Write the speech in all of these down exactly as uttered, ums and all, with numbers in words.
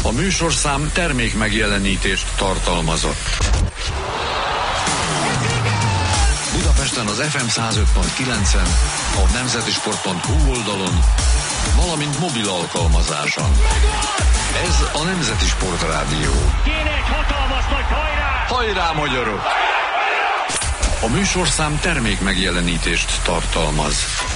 A műsorszám termék megjelenítést tartalmazott. Budapesten az ef em száz öt pont kilencen, a nemzetisport pont hu oldalon, valamint mobil alkalmazáson. Ez a Nemzeti Sport Rádió. Kéne egy hatalmas nagy hajrá! Hajrá, magyarok! A műsorszám termék megjelenítést tartalmaz.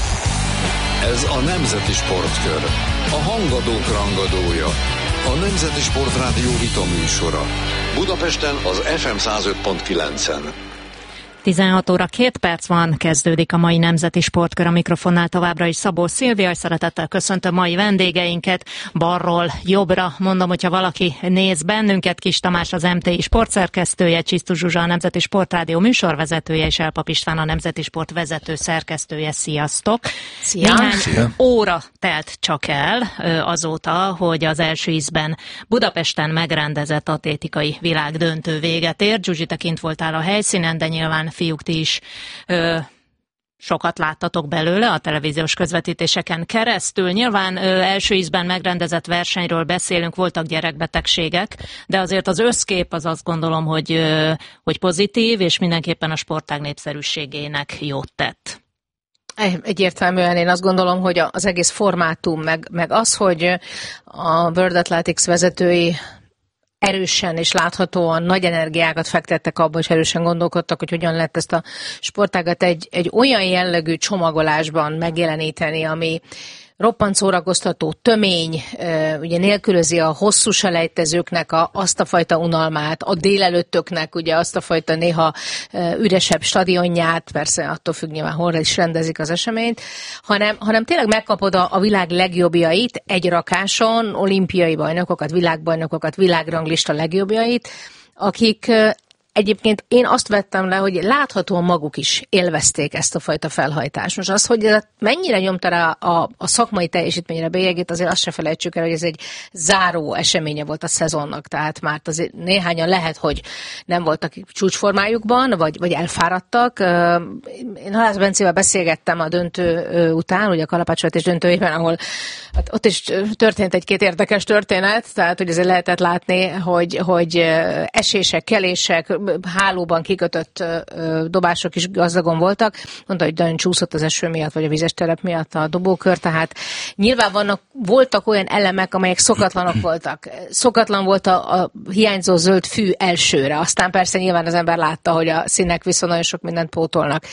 Ez a Nemzeti Sportkör. A hangadók rangadója. A Nemzeti Sport Rádió vitaműsora. Budapesten az ef em száz öt pont kilencen. tizenhat óra két perc van, kezdődik a mai Nemzeti Sportkör, a mikrofonnál továbbra is Szabó Szilvia, szeretettel köszöntöm mai vendégeinket, balról jobbra, mondom, hogyha valaki néz bennünket, Kis Tamás az em té i sportszerkesztője, Csisztus Zsuzsa a Nemzeti Sportrádió műsorvezetője, és Elpap István a Nemzeti Sport vezető szerkesztője. Sziasztok! Szia! Néhány Szia. óra telt csak el azóta, hogy az első ízben Budapesten megrendezett atlétikai világdöntő véget ért. Zsuzsi, te kint voltál a helyszínen, de nyilván fiúk, ti is ö, sokat láttatok belőle a televíziós közvetítéseken keresztül. Nyilván ö, első ízben megrendezett versenyről beszélünk, voltak gyerekbetegségek, de azért az összkép az azt gondolom, hogy, ö, hogy pozitív, és mindenképpen a sportág népszerűségének jót tett. Egyértelműen én azt gondolom, hogy az egész formátum, meg, meg az, hogy a World Athletics vezetői erősen és láthatóan nagy energiákat fektettek abba, és erősen gondolkodtak, hogy hogyan lehet ezt a sportágat egy, egy olyan jellegű csomagolásban megjeleníteni, ami roppant szórakoztató, tömény, ugye nélkülözi a hosszú selejtezőknek a, azt a fajta unalmát, a délelőttöknek ugye azt a fajta néha üresebb stadionját, persze attól függ nyilván, hol is rendezik az eseményt, hanem, hanem tényleg megkapod a, a világ legjobbjait egy rakáson, olimpiai bajnokokat, világbajnokokat, világranglista legjobbjait, akik egyébként én azt vettem le, hogy láthatóan maguk is élvezték ezt a fajta felhajtást. Most az, hogy mennyire nyomta rá a, a szakmai teljesítményre bélyegét, azért azt se felejtsük el, hogy ez egy záró eseménye volt a szezonnak. Tehát már azért néhányan lehet, hogy nem voltak csúcsformájukban, vagy, vagy elfáradtak. Én Halász Bencével beszélgettem a döntő után, ugye a kalapácsvetés döntőjében, ahol hát ott is történt egy-két érdekes történet, tehát hogy azért lehetett látni, hogy, hogy esések, kelések, hálóban kikötött dobások is gazdagon voltak. Mondta, hogy nagyon csúszott az eső miatt, vagy a vizes terep miatt a dobókör, tehát nyilván vannak, voltak olyan elemek, amelyek szokatlanok voltak. Szokatlan volt a, a hiányzó zöld fű elsőre, aztán persze nyilván az ember látta, hogy a színek viszont nagyon sok mindent pótolnak.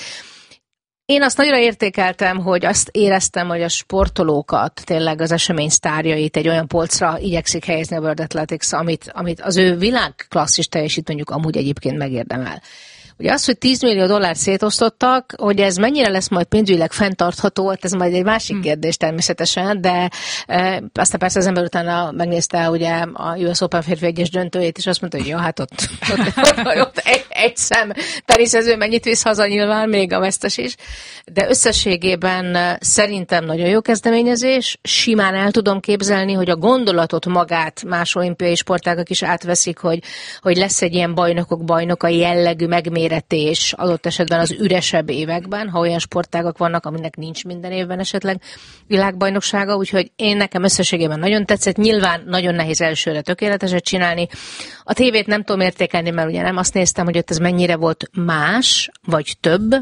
Én azt nagyra értékeltem, hogy azt éreztem, hogy a sportolókat, tényleg az esemény sztárjait egy olyan polcra igyekszik helyezni a World Athletics, amit, amit az ő világklasszis teljesítményük amúgy egyébként megérdemel. Ugye az, hogy tíz millió dollár szétosztottak, hogy ez mennyire lesz majd pénzügyileg fenntartható, ez majd egy másik hmm. kérdés természetesen, de e, aztán persze az ember utána megnézte ugye a u es Open férfi egyes döntőjét, és azt mondta, hogy jó, hát ott, ott, ott, ott egy, egy szem teniszező mennyit visz haza nyilván, még a vesztes is, de összességében szerintem nagyon jó kezdeményezés, simán el tudom képzelni, hogy a gondolatot magát más olimpiai sportágak is átveszik, hogy, hogy lesz egy ilyen bajnokok bajnokai jellegű megmér adott esetben az üresebb években, ha olyan sportágak vannak, aminek nincs minden évben esetleg világbajnoksága, úgyhogy én nekem összességében nagyon tetszett, nyilván nagyon nehéz elsőre tökéleteset csinálni. A tévét nem tudom értékelni, mert ugye nem azt néztem, hogy ott ez mennyire volt más, vagy több,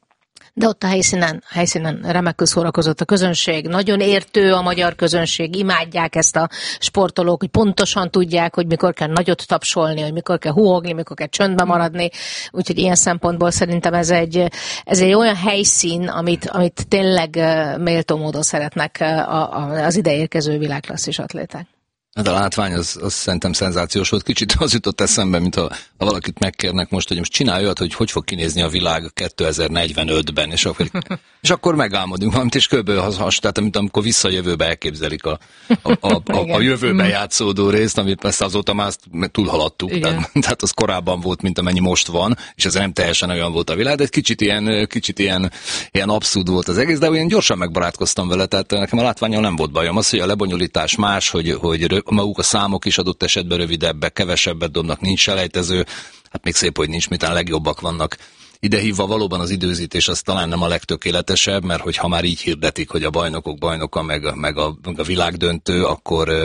de ott a helyszínen, a helyszínen remekül szórakozott a közönség, nagyon értő a magyar közönség, imádják ezt a sportolók, hogy pontosan tudják, hogy mikor kell nagyot tapsolni, hogy mikor kell huhogni, mikor kell csöndbe maradni, úgyhogy ilyen szempontból szerintem ez egy, ez egy olyan helyszín, amit, amit tényleg méltó módon szeretnek a, a, az ide érkező világklasszis atléták. Hát a látvány az, az szerintem szenzációs volt. Kicsit az jutott eszembe, mint ha, ha valakit megkérnek most, hogy most csinálj olyat, hogy hogy fog kinézni a világ kétezer-negyvenötben, és akkor, és akkor megálmodunk valamit, és kb. has, tehát mint amikor visszajövőbe elképzelik a, a, a, a, a jövőben játszódó részt, amit persze azóta már azt túlhaladtuk, tehát, tehát az korábban volt, mint amennyi most van, és ez nem teljesen olyan volt a világ, de egy kicsit ilyen, kicsit ilyen, ilyen abszurd volt az egész, de olyan gyorsan megbarátkoztam vele, tehát nekem a látvánnyal nem volt bajom. Az, hogy a lebonyolítás más, hogy, hogy maguk a számok is adott esetben rövidebbek, kevesebbet dobnak, nincs selejtező, hát még szép, hogy nincs, mitán legjobbak vannak idehívva. Valóban az időzítés az talán nem a legtökéletesebb, mert hogyha már így hirdetik, hogy a bajnokok bajnoka, meg, meg, a, meg a világdöntő, akkor,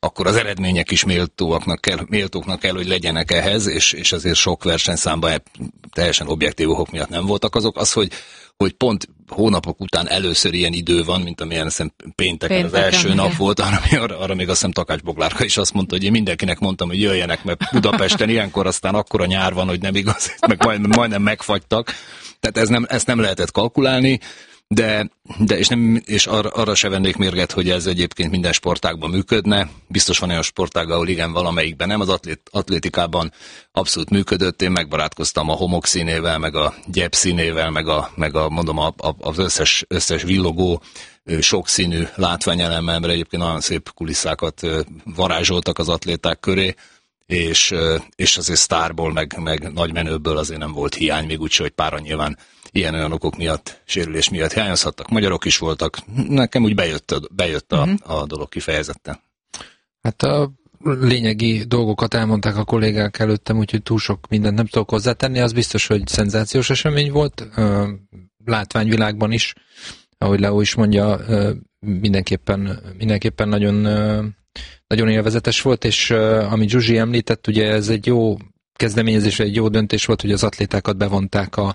akkor az eredmények is méltóaknak kell, méltóknak kell, hogy legyenek ehhez, és, és azért sok versenyszámban teljesen objektív okok miatt nem voltak azok. Az, hogy, hogy pont hónapok után először ilyen idő van, mint amilyen hiszem pénteken, pénteken az első igen. nap volt, arra, arra, arra még azt hiszem Takács Boglárka is azt mondta, hogy én mindenkinek mondtam, hogy jöjjenek, mert Budapesten ilyenkor aztán akkora nyár van, hogy nem igaz, meg majd, majdnem megfagytak. Tehát ez nem, ezt nem lehetett kalkulálni, de, de és, nem, és arra, arra se vennék mérget, hogy ez egyébként minden sportágban működne. Biztos van olyan sportág, ahol igen, valamelyikben nem, az atlét, atlétikában abszolút működött. Én megbarátkoztam a homok színével, meg a gyep színével, meg, a, meg a, mondom, a, a, az összes, összes villogó, sokszínű látványelemmel, mert egyébként nagyon szép kulisszákat varázsoltak az atléták köré, és, és azért sztárból, meg, meg nagymenőből azért nem volt hiány, még úgy, hogy páran nyilván ilyen-olyan okok miatt, sérülés miatt hiányozhattak, magyarok is voltak. Nekem úgy bejött, a, bejött a, a dolog kifejezetten. Hát a lényegi dolgokat elmondták a kollégák előttem, úgyhogy túl sok mindent nem tudok hozzátenni. Az biztos, hogy szenzációs esemény volt, látványvilágban is, ahogy Leo is mondja, mindenképpen, mindenképpen nagyon, nagyon élvezetes volt, és amit Zsuzsi említett, ugye ez egy jó kezdeményezés, egy jó döntés volt, hogy az atlétákat bevonták a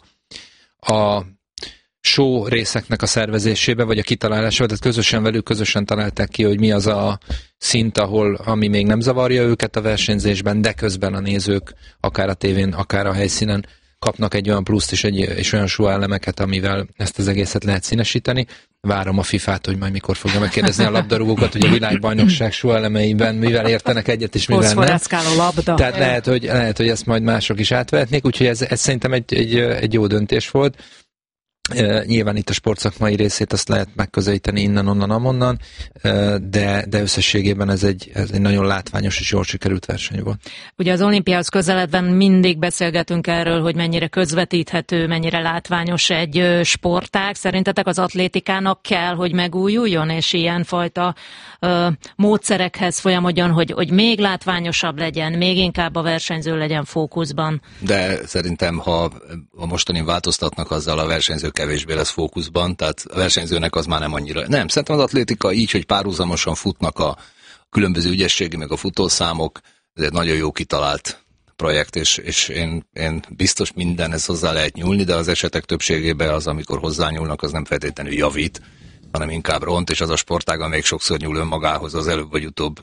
a show részeknek a szervezésébe, vagy a kitalálásába, tehát közösen velük, közösen találták ki, hogy mi az a szint, ahol, ami még nem zavarja őket a versenyzésben, de közben a nézők, akár a tévén, akár a helyszínen kapnak egy olyan pluszt és, egy, és olyan show elemeket, amivel ezt az egészet lehet színesíteni. Várom a fifát, hogy majd mikor fogja megkérdezni a labdarúgókat, hogy a világbajnokság show elemeiben mivel értenek egyet, és mivel nem. Labda. Tehát lehet hogy, lehet, hogy ezt majd mások is átvehetnék, úgyhogy ez, ez szerintem egy, egy, egy jó döntés volt. Uh, nyilván itt a sportszakmai részét azt lehet megközelíteni innen, onnan, amonnan, uh, de, de összességében ez egy, ez egy nagyon látványos és jól sikerült verseny volt. Ugye az olimpiához közeledben mindig beszélgetünk erről, hogy mennyire közvetíthető, mennyire látványos egy sportág. Szerintetek az atlétikának kell, hogy megújuljon, és ilyenfajta uh, módszerekhez folyamodjon, hogy, hogy még látványosabb legyen, még inkább a versenyző legyen fókuszban? De szerintem, ha a mostani változtatnak, azzal a versenyző kevésbé lesz fókuszban, tehát a versenyzőnek az már nem annyira. Nem, szerintem az atlétika így, hogy párhuzamosan futnak a különböző ügyességi, meg a futószámok, ez egy nagyon jó kitalált projekt, és, és én, én biztos mindenhez hozzá lehet nyúlni, de az esetek többségében az, amikor hozzányúlnak, az nem feltétlenül javít, hanem inkább ront, és az a sportág, amelyik sokszor nyúl önmagához, az előbb vagy utóbb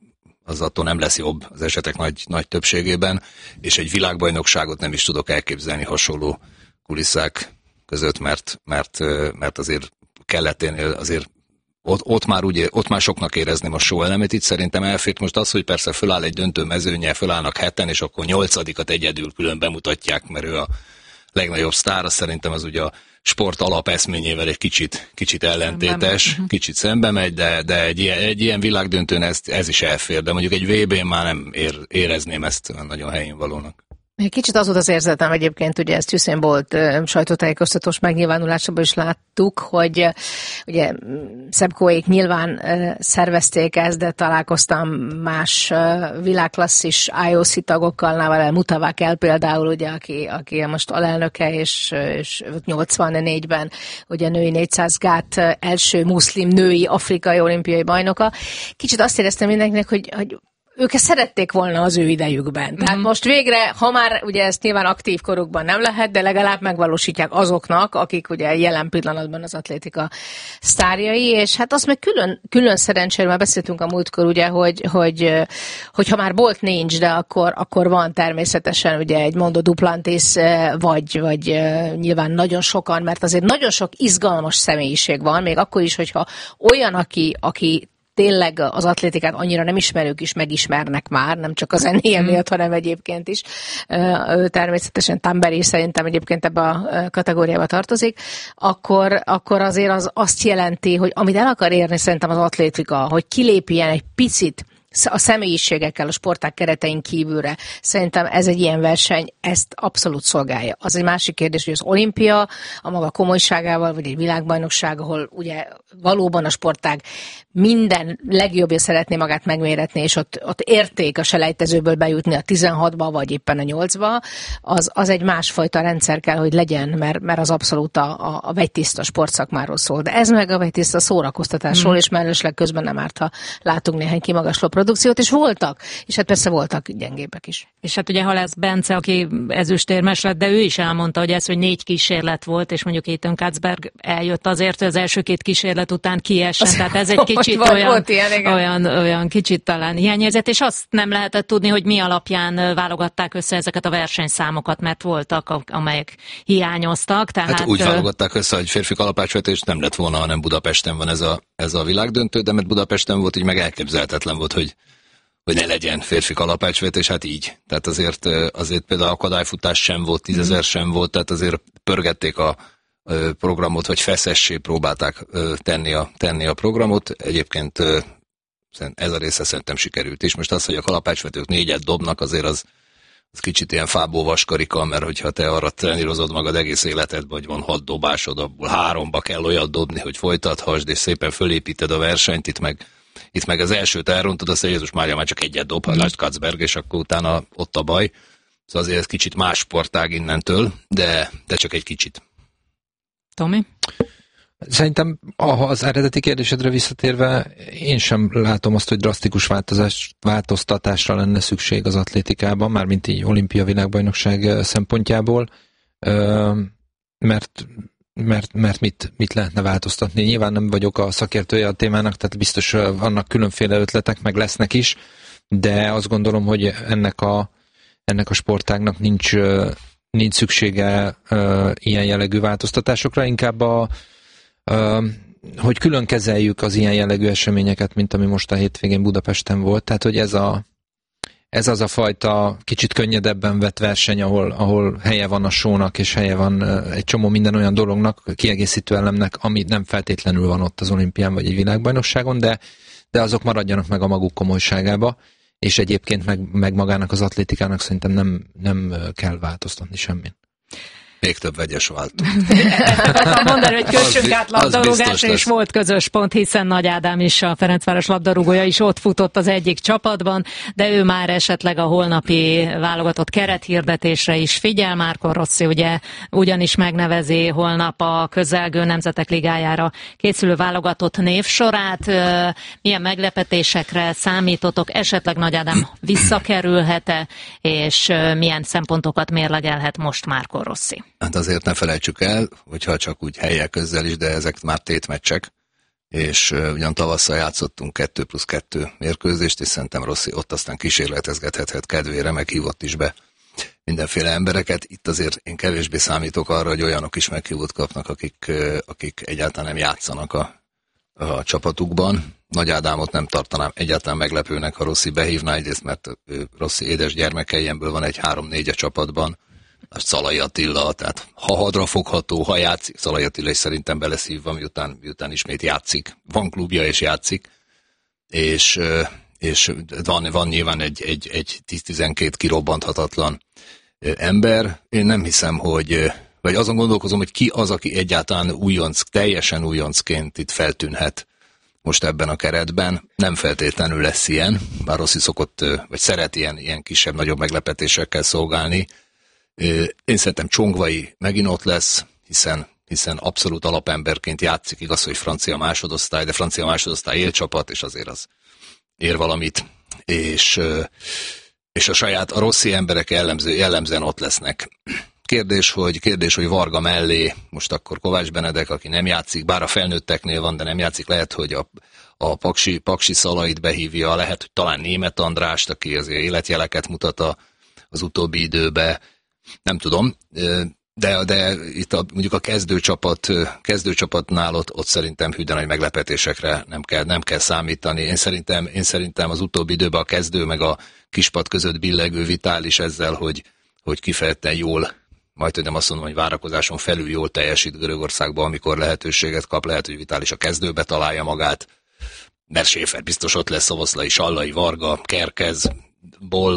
az attól nem lesz jobb az esetek nagy, nagy többségében, és egy világbajnokságot nem is tudok elképzelni hasonló kulisszák között, mert, mert, mert azért kelleténél azért ott, ott, már ugye, ott már soknak érezném a show elemét. Itt szerintem elfért most az, hogy persze föláll egy döntő mezőnye, fölállnak heten, és akkor nyolcadikat egyedül külön bemutatják, mert ő a legnagyobb sztár, az szerintem az ugye a sport alapeszményével egy kicsit, kicsit ellentétes, kicsit szembe megy, de, de egy, ilyen, egy ilyen világdöntőn ez, ez is elfér, de mondjuk egy vé bén már nem ér, érezném ezt nagyon helyén valónak. Kicsit az volt az érzetem egyébként, ugye ezt Usain Bolt sajtótájékoztatós megnyilvánulásában is láttuk, hogy ugye Szebkóék nyilván szervezték ezt, de találkoztam más világklasszis I O C tagokkal, Naval Mutawakel például, ugye, aki, aki most alelnöke, és, és nyolcvannégyben ugye női négyszáz gát első muszlim női afrikai olimpiai bajnoka. Kicsit azt éreztem mindenkinek, hogy, hogy ők ezt szerették volna az ő idejükben. Tehát mm-hmm. most végre, ha már ugye ezt nyilván aktív korukban nem lehet, de legalább megvalósítják azoknak, akik ugye jelen pillanatban az atlétika sztárjai, és hát azt meg külön, külön szerencsére, már beszéltünk a múltkor, ugye, hogy, hogy, hogy ha már Bolt nincs, de akkor, akkor van természetesen ugye egy Mondo Duplantis, vagy, vagy nyilván nagyon sokan, mert azért nagyon sok izgalmas személyiség van, még akkor is, hogyha olyan, aki, aki tényleg az atlétikát annyira nem ismerők is megismernek már, nem csak a zenéje miatt, hanem egyébként is. Természetesen Tamberi szerintem egyébként ebbe a kategóriába tartozik, akkor, akkor azért az azt jelenti, hogy amit el akar érni szerintem az atlétika, hogy kilépjen egy picit a személyiségekkel a sportág keretein kívülre. Szerintem ez egy ilyen verseny, ezt abszolút szolgálja. Az egy másik kérdés, hogy az olimpia a maga komolyságával, vagy egy világbajnokság, ahol ugye valóban a sportág minden legjobbja szeretné magát megméretni, és ott, ott érték a selejtezőből bejutni a tizenhatba, vagy éppen a nyolcba, az, az egy másfajta rendszer kell, hogy legyen, mert, mert az abszolút a, a, a vegytiszta sportszakmáról szól. De ez meg a vegytiszta szórakoztatásról, mm. és mellesleg közben nem árt, ha látunk néhány kimagasló produkciót, és voltak, és hát persze voltak gyengébbek is. És hát ugye Halász Bence, aki ezüstérmes lett, de ő is elmondta, hogy ez, hogy négy kísérlet volt, és mondjuk Ethan Katzberg eljött azért, hogy az első két kísérlet után kiessen, tehát ez egy kicsit volt, olyan, volt ilyen, olyan, olyan kicsit talán hiányérzet, és azt nem lehetett tudni, hogy mi alapján válogatták össze ezeket a versenyszámokat, mert voltak, amelyek hiányoztak. Tehát... Hát úgy válogatták össze, hogy férfi kalapácsvetés nem lett volna, hanem Budapesten van ez a, ez a világdöntő, de mert Budapesten volt, így meg elképzelhetetlen volt, hogy hogy ne legyen férfi kalapácsvetés, hát így. Tehát azért, azért például akadályfutás sem volt, tízezer sem volt, tehát azért pörgették a programot, vagy feszessé próbálták tenni a, tenni a programot. Egyébként ez a része szerintem sikerült is. Most az, hogy a kalapácsvetők négyet dobnak, azért az, az kicsit ilyen fából vaskarika, mert hogyha te arra trenírozod magad egész életedben, hogy van hat dobásod, abból háromba kell olyat dobni, hogy folytathasd, és szépen fölépíted a versenyt, itt meg Itt meg az elsőt elrontod, azt Jézus Mária már csak egyet dob, mm. lásd Katzberg, és akkor utána ott a baj. Szóval azért ez kicsit más sportág innentől, de, de csak egy kicsit. Tomi? Szerintem az eredeti kérdésedre visszatérve, én sem látom azt, hogy drasztikus változás, változtatásra lenne szükség az atlétikában, mármint így olimpia világbajnokság szempontjából, mert Mert, mert mit, mit lehetne változtatni? Nyilván nem vagyok a szakértője a témának, tehát biztos vannak különféle ötletek, meg lesznek is, de azt gondolom, hogy ennek a, ennek a sportágnak nincs, nincs szüksége uh, ilyen jellegű változtatásokra, inkább a, uh, hogy külön kezeljük az ilyen jellegű eseményeket, mint ami most a hétvégén Budapesten volt, tehát hogy ez a Ez az a fajta kicsit könnyedebben vett verseny, ahol, ahol helye van a sónak, és helye van egy csomó minden olyan dolognak, kiegészítő elemnek, ami nem feltétlenül van ott az olimpián vagy egy világbajnokságon, de, de azok maradjanak meg a maguk komolyságába, és egyébként meg, meg magának az atlétikának szerintem nem, nem kell változtatni semmin. Még több vegyes váltó. Mondani, hogy kössünk át labdarúgásra, és volt közös pont, hiszen Nagy Ádám is, a Ferencváros labdarúgója is ott futott az egyik csapatban, de ő már esetleg a holnapi válogatott kerethirdetésre is figyel. Marco Rossi ugye ugyanis megnevezi holnap a közelgő Nemzetek Ligájára készülő válogatott névsorát. Milyen meglepetésekre számítotok? Esetleg Nagy Ádám visszakerülhet-e, és milyen szempontokat mérlegelhet most Marco Rossi? Hát azért ne felejtsük el, hogyha csak úgy helyek közzel is, de ezek már tétmeccsek, és uh, ugyan tavasszal játszottunk kettő plusz kettő mérkőzést, és szerintem Rossi ott aztán kísérletezgethet kedvére, meghívott is be mindenféle embereket. Itt azért én kevésbé számítok arra, hogy olyanok is meghívót kapnak, akik, uh, akik egyáltalán nem játszanak a, a csapatukban. Nagy Ádámot nem tartanám egyáltalán meglepőnek, ha Rossi behívná, egyrészt, mert uh, Rossi édes gyermeke, ilyenből van egy három-négy a csapatban, a Szalai Attila, tehát ha hadrafogható, ha játszik, Szalai Attila is szerintem beleszívva, miután, miután ismét játszik, van klubja és játszik, és, és van, van nyilván egy, egy, egy tíz-tizenkét kirobbanthatatlan ember. Én nem hiszem, hogy, vagy azon gondolkozom, hogy ki az, aki egyáltalán újonc, teljesen újoncként itt feltűnhet most ebben a keretben. Nem feltétlenül lesz ilyen, bár Rossi szokott, vagy szeret ilyen, ilyen kisebb-nagyobb meglepetésekkel szolgálni. Én szerintem Csongvai megint ott lesz, hiszen, hiszen abszolút alapemberként játszik, igaz, hogy francia másodosztály, de francia másodosztály élcsapat, és azért az ér valamit, és, és a saját, a Rossi emberek jellemző, jellemzően ott lesznek. Kérdés, hogy, kérdés, hogy Varga mellé, most akkor Kovács Benedek, aki nem játszik, bár a felnőtteknél van, de nem játszik, lehet, hogy a, a Paksi, Paksi Szalait behívja, lehet, hogy talán Németh Andrást, aki azért életjeleket mutat a, az utóbbi időben, nem tudom, de, de itt a, mondjuk a kezdőcsapat, kezdőcsapatnál ott, ott szerintem hű, de nagy meglepetésekre nem kell, nem kell számítani. Én szerintem, én szerintem az utóbbi időben a kezdő meg a kispad között billegő Vitális ezzel, hogy, hogy kifejezetten jól, majd nem azt mondom, hogy várakozáson felül jól teljesít Görögországban, amikor lehetőséget kap, lehet, hogy Vitális a kezdőbe találja magát, mert Schäfer biztos ott lesz, Szoboszlai, Sallai, Varga, Kerkez, Bolla,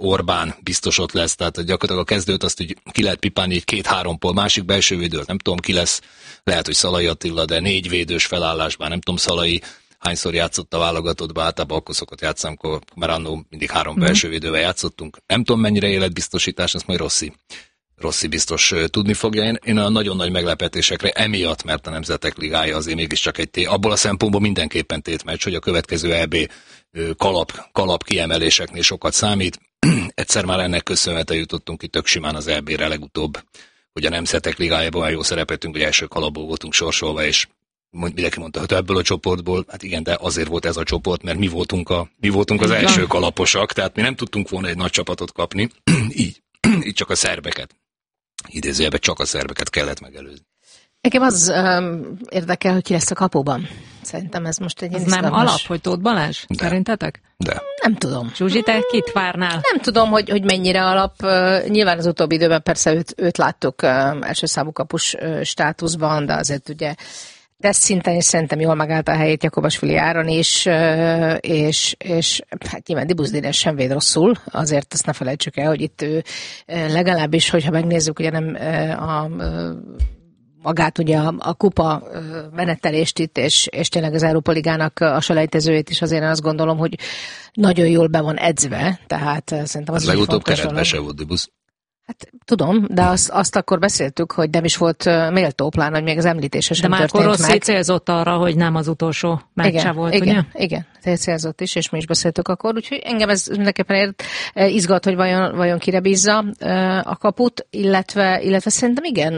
Orbán biztos ott lesz, tehát gyakorlatilag a kezdőt azt úgy ki lehet pipálni így két-három pol, másik belső védő, nem tudom ki lesz, lehet, hogy Szalai Attila, de négy védős felállásban, nem tudom Szalai hányszor játszott a válogatottba, általában akkor szokott játszani, mert annó mindig három mm. belső védővel játszottunk. Nem tudom mennyire életbiztosítás, ezt majd Rossi. Rossi biztos tudni fogja. Én, én a nagyon nagy meglepetésekre emiatt, mert a Nemzetek Ligája azért mégiscsak egy té, abból a szempontból mindenképpen tétmeccs, hogy a következő é bé kalap, kalap kiemeléseknél sokat számít. Egyszer már ennek köszönhetően jutottunk ki tök simán az é bé-re legutóbb, hogy a Nemzetek Ligájában olyan jó szerepeltünk, hogy első kalapból voltunk sorsolva, és mindenki mondta, hogy ebből a csoportból, hát igen, de azért volt ez a csoport, mert mi voltunk, a, mi voltunk az első kalaposak, tehát mi nem tudtunk volna egy nagy csapatot kapni, így, így csak a szerbeket. Idézőjelben csak a szerbeket kellett megelőzni. Nekem az um, érdekel, hogy ki lesz a kapuban. Szerintem ez most egy... Ez nem alap, hogy Tóth Balázs? De. Szerintetek? De. Nem tudom. Zsuzsi, te kit várnál? Nem tudom, hogy, hogy mennyire alap. Uh, nyilván az utóbbi időben persze őt, őt láttuk uh, első számú kapus uh, státuszban, de azért ugye de szinten is szerintem jól megállt a helyét Jakobasvili Áron is, uh, és, és hát nyilván Dibusz Dénes sem véd rosszul, azért azt ne felejtsük el, hogy itt ő uh, legalábbis, hogyha megnézzük, ugye nem uh, a... Uh, magát ugye a, a kupa menetelést itt, és, és tényleg az Európa Ligának a selejtezőjét is azért azt gondolom, hogy nagyon jól be van edzve, tehát szerintem az hát legutóbb keretben se volt Dibusz. Hát tudom, de azt, azt akkor beszéltük, hogy nem is volt méltó, pláne, hogy még az említése sem történt meg. De már Rossi célzott arra, hogy nem az utolsó meccse igen, volt, igen, ugye? Igen, célzott is, és mi is beszéltük akkor, úgyhogy engem ez mindenképpen ért, izgat, hogy vajon, vajon kire bízza a kaput, illetve, illetve szerintem igen,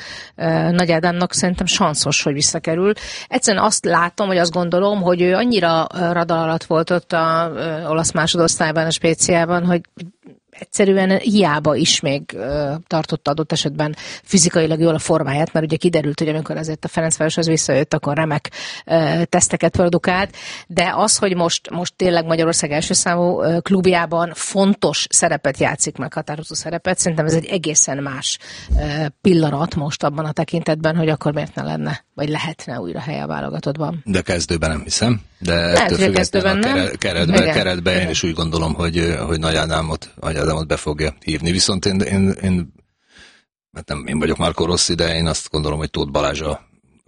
Nagy Ádámnak szerintem sanszos, hogy visszakerül. Egyszerűen azt látom, hogy azt gondolom, hogy ő annyira radar alatt volt ott az olasz másodosztályban, a Spéciában, hogy egyszerűen hiába is még uh, tartotta adott esetben fizikailag jól a formáját, mert ugye kiderült, hogy amikor azért a Ferencvároshoz visszajött, akkor remek uh, teszteket produkált, de az, hogy most, most tényleg Magyarország első számú uh, klubjában fontos szerepet játszik, meghatározó szerepet, szerintem ez egy egészen más uh, pillanat most abban a tekintetben, hogy akkor miért ne lenne, vagy lehetne újra helye a válogatottban. De kezdőben nem hiszem, de ettől függetlenül a keretben, keretben én is úgy gondolom, hogy, hogy Nagy Ádámot, Nagy Ádámot be fogja hívni. Viszont én, én, én, hát nem én vagyok Marco Rossi, de én azt gondolom, hogy Tóth Balázs a,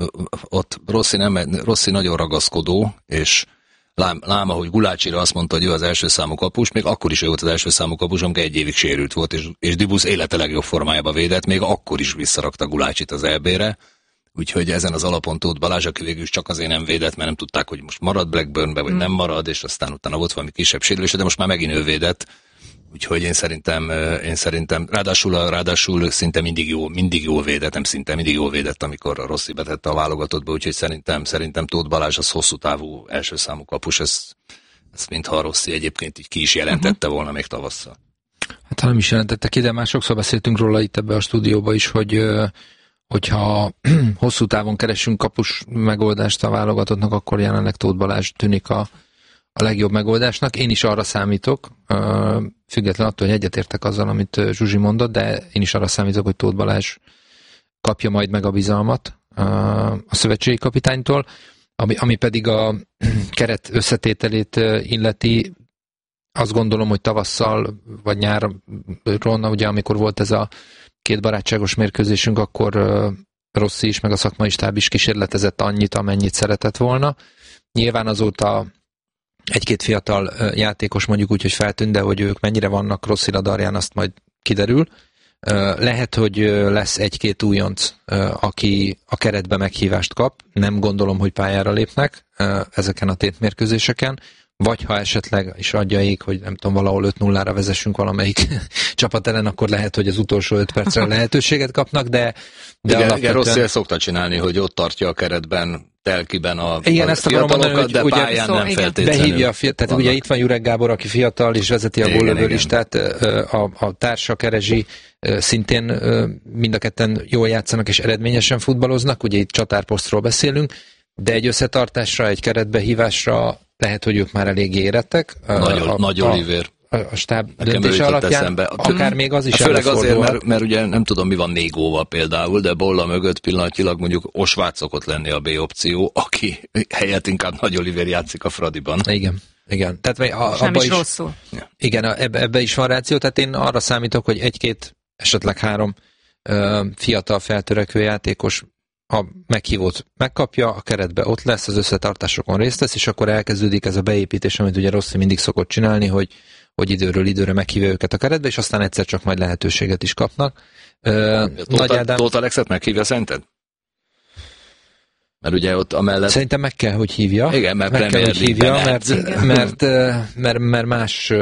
ott Rossi, nem, Rossi nagyon ragaszkodó, és lám, láma, hogy Gulácsira azt mondta, hogy ő az első számú kapus, még akkor is ő volt az első számú kapus, amikor egy évig sérült volt, és, és Dibusz élete legjobb formájába védett, még akkor is visszarakta Gulácsit az é bé-re. Úgyhogy ezen az alapon Tóth Balázs, aki végül is csak azért nem védett, mert nem tudták, hogy most marad Blackburnbe, vagy mm. nem marad, és aztán utána volt valami kisebb sérülés, de most már megint ő védett. Úgyhogy én szerintem, én szerintem ráadásul, ráadásul szinte mindig jó, mindig jó védett, nem szinte mindig jó védett, amikor a Rossi betette a válogatottba, úgyhogy szerintem, szerintem Tóth Balázs az hosszú távú első számú kapus, ez, ez mintha a Rossi egyébként így ki is jelentette uh-huh. volna még tavasszal. Hát ha nem is jelentette ki, de már sokszor beszéltünk róla itt ebbe a stúdióba is, hogy hogyha hosszú távon keresünk kapus megoldást a válogatottnak, akkor jelenleg Tóth Balázs tűnik a, a legjobb megoldásnak. Én is arra számítok, független attól, hogy egyetértek azzal, amit Zsuzsi mondott, de én is arra számítok, hogy Tóth Balázs kapja majd meg a bizalmat a szövetségi kapitánytól, ami, ami pedig a keret összetételét illeti. Azt gondolom, hogy tavasszal vagy nyáron, ugye amikor volt ez a két barátságos mérkőzésünk, akkor Rossi is, meg a szakmai stáb is kísérletezett annyit, amennyit szeretett volna. Nyilván azóta egy-két fiatal játékos mondjuk úgy, hogy feltűnt, de hogy ők mennyire vannak Rossi radarján, azt majd kiderül. Lehet, hogy lesz egy-két újonc, aki a keretbe meghívást kap. Nem gondolom, hogy pályára lépnek ezeken a tétmérkőzéseken. Vagy ha esetleg is adja ég, hogy nem tudom, valahol öt nullára vezessünk valamelyik csapat ellen, akkor lehet, hogy az utolsó öt percre lehetőséget kapnak, de... de igen, alapvetően... igen, Rossi szokta csinálni, hogy ott tartja a keretben, telkiben a, igen, a ezt fiatalokat, de ugye, pályán szó, nem igen. feltétlenül. Behívja a fiatal, tehát ugye itt van Jurek Gábor, aki fiatal, és vezeti a góllövő listát, a, a társa Kerezsi szintén mind a ketten jól játszanak és eredményesen futballoznak, ugye itt csatárposztról beszélünk, de egy összetartásra, egy keretbehívásra lehet, hogy ők már eléggé érettek. Nagy, a, nagy Oliver. a stáb döntése alapján, akár még az is főleg azért, mert, mert ugye nem tudom, mi van Négóval például, de Bolla mögött pillanatilag mondjuk Osvát szokott lenni a B opció, aki helyett inkább Nagy Olivér játszik a Fradiban. Igen. Igen, tehát a, nem is, is rosszul. Igen, ebbe, ebbe is van ráció, tehát én arra számítok, hogy egy-két, esetleg három ö, fiatal feltörekvő játékos a meghívót megkapja, a keretbe ott lesz, az összetartásokon részt vesz, és akkor elkezdődik ez a beépítés, amit ugye Rossi mindig szokott csinálni, hogy, hogy időről időre meghívja őket a keretbe, és aztán egyszer csak majd lehetőséget is kapnak. Ö, Tóth Ádám... Tóth Alexet meghívja szerinted? Mert ugye ott amellett... Szerintem meg kell, hogy hívja. Igen, mert meg kell, hogy hívja, mert, mert, mert, mert, mert más...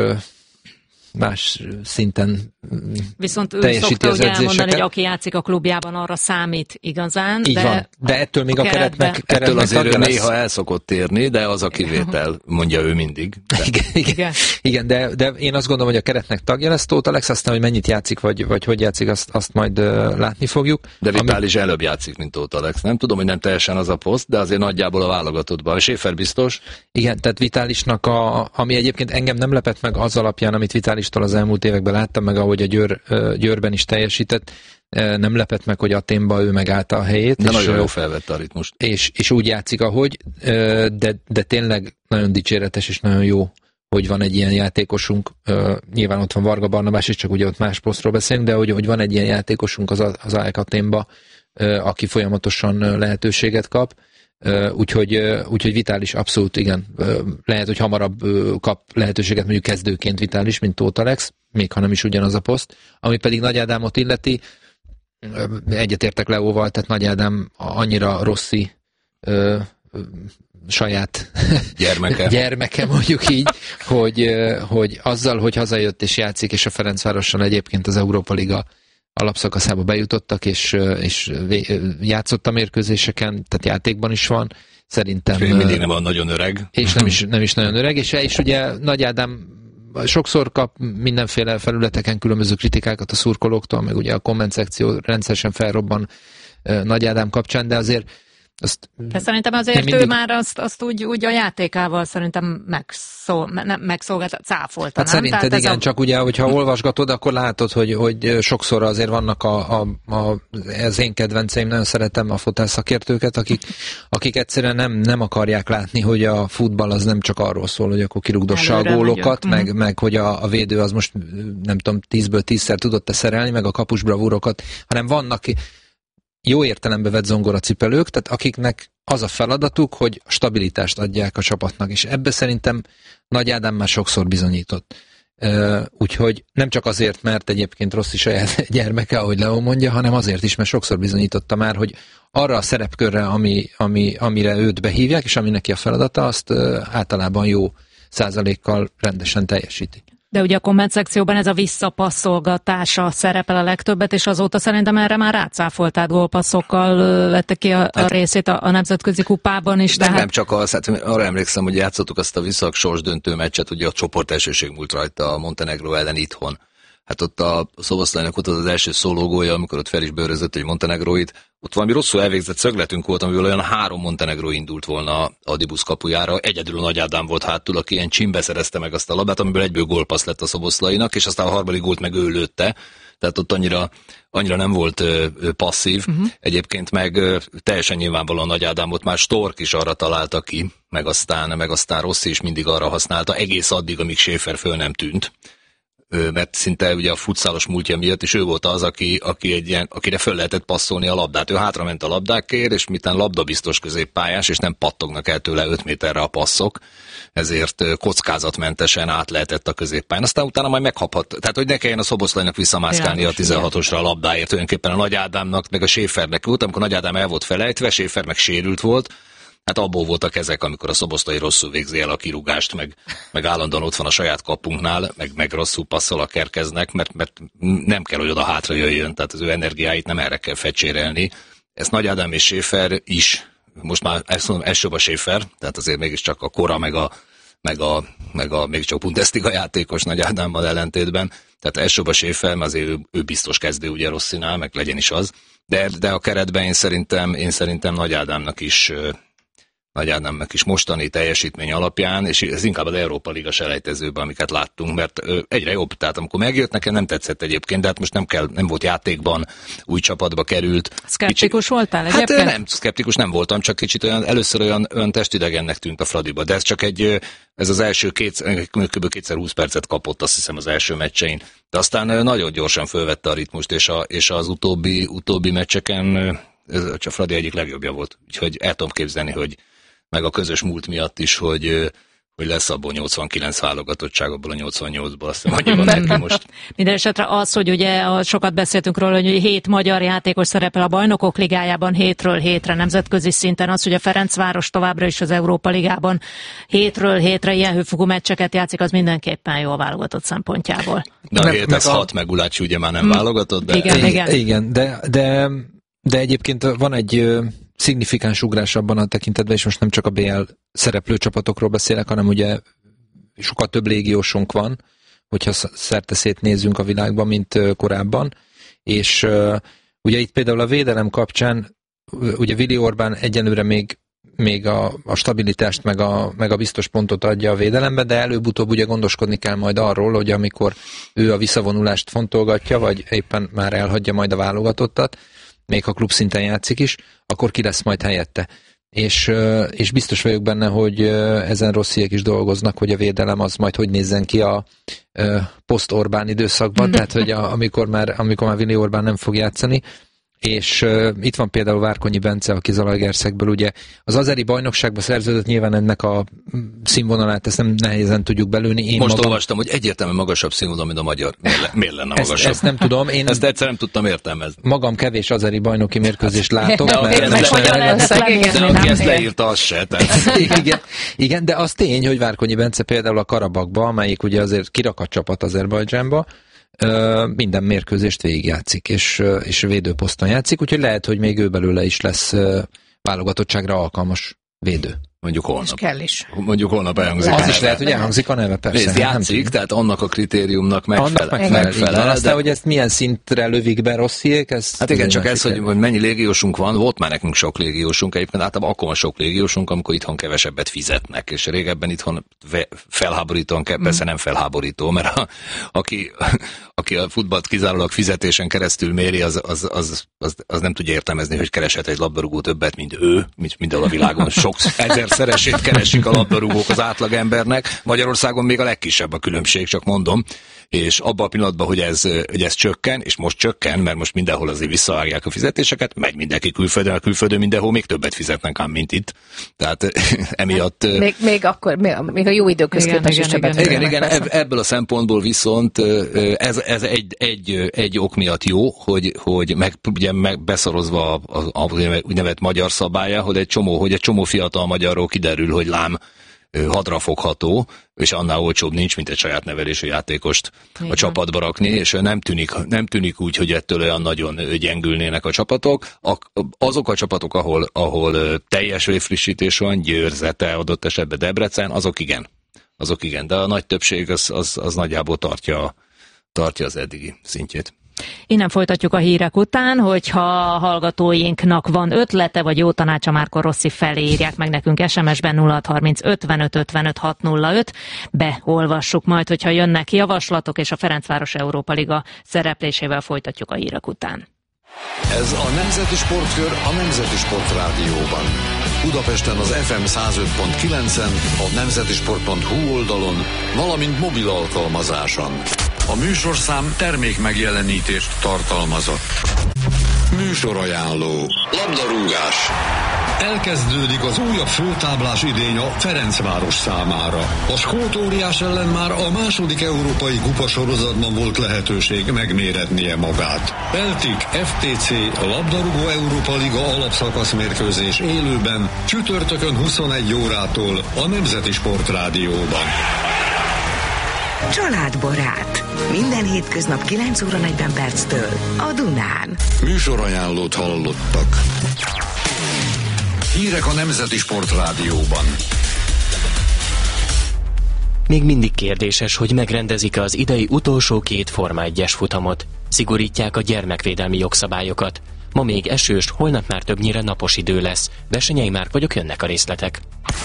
más szinten viszont ő teljesíti szokta az ugye elmondani, hogy edzéseket. aki játszik a klubjában, arra számít igazán. Így de van, de ettől még a keret meg, keret ettől meg azért ő tagja lesz. néha el szokott térni, de az a kivétel, mondja ő mindig. De. Igen, igen, igen de, de én azt gondolom, hogy a keretnek tagja lesz Tóth Alex, aztán, hogy mennyit játszik, vagy, vagy hogy játszik, azt, azt majd uh, látni fogjuk. De Vitális ami... előbb játszik, mint Tóth Alex. Nem tudom, hogy nem teljesen az a poszt, de azért nagyjából a válogatottban. A Schäfer biztos. Igen, tehát Vitálisnak, a, ami egyébként engem nem lepett meg az alapján, amit Vitálistól az elmúlt években láttam, meg ahogy a Győr, Győrben is teljesített, nem lepett meg, hogy Athénban ő megállta a helyét. De és, nagyon jó felvette a ritmust. És, és úgy játszik, ahogy, de, de tényleg nagyon dicséretes és nagyon jó, hogy van egy ilyen játékosunk. Nyilván ott van Varga Barnabás is, csak ugye ott más posztról beszélünk, de hogy, hogy van egy ilyen játékosunk az, az á e ká Athénban, aki folyamatosan lehetőséget kap. Úgyhogy, úgyhogy Vitális abszolút igen, lehet, hogy hamarabb kap lehetőséget mondjuk kezdőként Vitális, mint Tóth Alex, még ha nem is ugyanaz a poszt. Ami pedig Nagy Ádámot illeti, egyetértek Leóval, tehát Nagy Ádám annyira Rossi ö, ö, saját gyermeke. gyermeke, mondjuk így, hogy, hogy azzal, hogy hazajött és játszik, és a Ferencvárossal egyébként az Európa Liga alapszakaszába bejutottak, és, és játszott a mérkőzéseken, tehát játékban is van. Szerintem... És mindig nem van nagyon öreg. És nem is, nem is nagyon öreg, és, és ugye Nagy Ádám sokszor kap mindenféle felületeken különböző kritikákat a szurkolóktól, meg ugye a komment szekció rendszeresen felrobban Nagy Ádám kapcsán, de azért azt de szerintem azért mindig... ő már azt, azt úgy, úgy a játékával szerintem megszól, megszolgált, cáfolta, hát nem? szerinted Tehát igen, a... csak ugye, hogyha olvasgatod, akkor látod, hogy, hogy sokszor azért vannak a, a, a, az én kedvenceim, nagyon szeretem a fotelszakértőket, akik, akik egyszerűen nem, nem akarják látni, hogy a futball az nem csak arról szól, hogy akkor kirugdossa a gólokat, meg, mm. meg hogy a, a védő az most nem tudom, tízből tízszer tudott-e szerelni, meg a kapus bravúrokat, hanem vannak jó értelembe vett zongoracipelők, tehát akiknek az a feladatuk, hogy stabilitást adják a csapatnak, és ebbe szerintem Nagy Ádám már sokszor bizonyított. Úgyhogy nem csak azért, mert egyébként Rossi saját gyermeke, ahogy Leó mondja, hanem azért is, mert sokszor bizonyította már, hogy arra a szerepkörre, ami, ami, amire őt behívják, és ami neki a feladata, azt általában jó százalékkal rendesen teljesíti. De ugye a komment szekcióban ez a visszapasszolgatása szerepel a legtöbbet, és azóta szerintem erre már rácáfoltát gólpasszokkal vette ki a, a részét a, a nemzetközi kupában is. Tehát... Nem csak az, hát arra emlékszem, hogy játszottuk azt a visszak sorsdöntő meccset, ugye a csoportelsőség múlt rajta a Montenegró ellen itthon. Hát ott a Szoboszlainak ott az, az első szólógója, amikor ott fel is bőrözött egy montenegróit, ott valami rosszul elvégzett szögletünk volt, amiből olyan három montenegró indult volna a Dibusz kapujára. Egyedül a Nagy Ádám volt hátul, aki ilyen csimbe szerezte meg azt a labát, amiből egyből gólpassz lett a Szoboszlainak, és aztán a harmadik gólt meg ő lőtte. Tehát ott annyira, annyira nem volt ö, ö, passzív. Uh-huh. Egyébként meg ö, teljesen nyilvánvalóan Nagy Ádámot már Stork is arra találta ki, meg aztán, meg aztán Rossi is mindig arra használta, egész addig, amíg Schäfer föl nem tűnt. Mert szinte ugye a futszálos múltja miatt is ő volt az, aki, aki egy ilyen, akire föl lehetett passzolni a labdát. Ő hátrament a labdákért, és mitán labdabiztos középpályás, és nem pattognak el tőle öt méterre a passzok, ezért kockázatmentesen át lehetett a középpályán. Aztán utána majd meghabhat, tehát hogy ne kelljen a Szoboszlainak visszamászkálni a tizenhatosra a labdáért, tulajdonképpen a Nagy Ádámnak, meg a Schäfernek volt, amikor Nagy Ádám el volt felejtve, Schäfer meg sérült volt. Hát abból voltak ezek, amikor a Szoboszlai rosszul végzi el a kirúgást, meg, meg állandóan ott van a saját kapunknál, meg, meg rosszul passzol a kerkeznek, mert, mert nem kell, hogy oda hátra jöjjön, tehát az ő energiáit nem erre kell fecsérelni. Ezt Nagy Ádám és Schäfer is, most már ezt mondom, elsőbb a Schäfer, tehát azért mégiscsak a kora, meg a, meg a, meg a mégiscsak Bundesliga játékos Nagy Ádámmal ellentétben, tehát elsőbb a Schäfer, mert azért ő, ő biztos kezdő ugye Rossinál, meg legyen is az, de, de a keretben én szerintem, én szerintem Nagy Ádámnak is Nagy Ádámnak is mostani teljesítmény alapján, és ez inkább az Európa Liga selejtezőben, amiket láttunk, mert egyre jobb. Tehát amikor megjött, nekem nem tetszett egyébként, de hát most nem kell, nem volt játékban, új csapatba került. Szkeptikus kicsit, voltál egyébként? Hát nem, szkeptikus nem voltam, csak kicsit olyan, először olyan, olyan testidegennek tűnt a Fradiba, de ez csak egy, ez az első kétszer, kb. kétszer húsz percet kapott, azt hiszem az első meccsein. De aztán nagyon gyorsan fölvette a ritmust, és, a, és az utóbbi, utóbbi meccseken a Fradi egyik legjobbja volt. Úgyhogy el tudom képzelni, hogy meg a közös múlt miatt is, hogy, hogy lesz abból nyolcvankilenc válogatottság, abból a nyolcvannyolcból, azt mondja, van neki most. Minden esetre az, hogy ugye sokat beszéltünk róla, hogy hét magyar játékos szerepel a Bajnokok Ligájában hétről hétre nemzetközi szinten, az, hogy a Ferencváros továbbra is az Európa Ligában hétről hétre ilyen hőfokú meccseket játszik, az mindenképpen jó a válogatott szempontjából. De a hét, ez a... hat, meg Ulácsi ugye már nem hmm. válogatott, de... Igen, igen. igen de, de, de egyébként van egy szignifikáns ugrás abban a tekintetben, és most nem csak a bé el szereplő csapatokról beszélek, hanem ugye sokkal több légiósunk van, hogyha szerteszét nézzünk a világban, mint korábban, és uh, ugye itt például a védelem kapcsán, ugye Vili Orbán egyenlőre még, még a, a stabilitást, meg a, meg a biztos pontot adja a védelembe, de előbb-utóbb ugye gondoskodni kell majd arról, hogy amikor ő a visszavonulást fontolgatja, vagy éppen már elhagyja majd a válogatottat, még ha klub szinten játszik is, akkor ki lesz majd helyette. És, és biztos vagyok benne, hogy ezen Rossziék is dolgoznak, hogy a védelem az majd hogy nézzen ki a post-Orbán időszakban, tehát hogy a, amikor már, amikor már Vili Orbán nem fog játszani. És uh, itt van például Várkonyi Bence, aki Zalaegerszegből ugye az azeri bajnokságba szerződött, nyilván ennek a színvonalát ezt nem nehézen tudjuk belőni. Én Most magam... olvastam, hogy egyértelműen magasabb színvonal, mint a magyar. Miért, miért lenne ezt, magasabb? Ezt nem tudom. Én ezt egyszer nem tudtam értelmezni. Magam kevés azeri bajnoki mérkőzést látok. De mert mert ezt, ezt, de aki ezt leírta, az se. igen, igen, de az tény, hogy Várkonyi Bence például a Karabakba, amelyik ugye azért kirakat csapat Azerbajdzsánba, minden mérkőzést végigjátszik, és, és védőposzton játszik, úgyhogy lehet, hogy még ő belőle is lesz válogatottságra alkalmas védő. Mondjuk holnap. És kell is. Mondjuk holnap elhangzik. Az is lehet, hogy elhangzik a neve, persze. Nézd, játszik, tehát annak a kritériumnak megfelel. Annak megfelel, megfelel aztán, de... hogy ezt milyen szintre lövik be Rossziék, ez... Hát igen, csak ez, hogy, hogy mennyi légiósunk van, volt már nekünk sok légiósunk, egyébként általában akkor van sok légiósunk, amikor itthon kevesebbet fizetnek, és régebben itthon felháborítóan kell, persze nem felháborító, mert a, aki, aki a futballt kizárólag fizetésen keresztül méri, az, az, az, az, az nem tudja értelmezni, hogy kereshet egy labdarúgó többet, mint ő, mint mindenhol a világon. Sok ezerszeresét keresik a labdarúgók az átlagembernek. Magyarországon még a legkisebb a különbség, csak mondom. És abban a pillanatban, hogy ez, hogy ez csökken, és most csökken, mert most mindenhol azért visszavágják a fizetéseket, megy mindenki külföldön, a külföldön mindenhol még többet fizetnek ám, mint itt. Tehát emiatt... Még, még akkor, még, még a jó időköz képest is többet Igen, igen, igen, ebből a szempontból viszont ez, ez egy, egy, egy ok miatt jó, hogy, hogy meg, ugye meg beszorozva a, a, a úgynevezett magyar szabálya, hogy egy csomó, hogy egy csomó fiatal magyarról kiderül, hogy lám hadrafogható, és annál olcsóbb nincs, mint egy saját nevelésű játékost igen. a csapatba rakni, és nem tűnik, nem tűnik úgy, hogy ettől olyan nagyon gyengülnének a csapatok. A, azok a csapatok, ahol, ahol teljes évfrissítés van, Győrzete, adott esetben Debrecen, azok igen. Azok igen, de a nagy többség az, az, az nagyjából tartja, tartja az eddigi szintjét. Innen folytatjuk a hírek után, hogyha a hallgatóinknak van ötlete, vagy jó tanácsa Márko Rossi felé, írják meg nekünk es em es-ben nulla hat harminc ötvenöt ötvenöt hatszázöt. Beolvassuk majd, hogyha jönnek javaslatok, és a Ferencváros Európa Liga szereplésével folytatjuk a hírek után. Ez a Nemzeti Sportkör a Nemzeti Sport Rádióban. Budapesten az ef em száz öt pont kilencen, a nemzetisport pont hu oldalon, valamint mobil alkalmazáson. A műsorszám termék megjelenítést tartalmazott. Műsorajánló. Labdarúgás. Elkezdődik az újabb főtáblás idény a Ferencváros számára. A skót óriás ellen már a második európai kupasorozatban volt lehetőség megméretnie magát. Celtic ef té cé labdarúgó Európa Liga alapszakasz mérkőzés élőben csütörtökön huszonegy órától a Nemzeti Sport Rádióban. Családbarát. Minden hétköznap kilenc óra negyven perctől a Dunán. Műsorajánlót hallottak. Hírek a Nemzeti Sport Rádióban. Még mindig kérdéses, hogy megrendezik az idei utolsó két Forma egyes futamot. Szigorítják a gyermekvédelmi jogszabályokat. Ma még esős, holnap már többnyire napos idő lesz. Versenyei már vagyok, jönnek a részletek.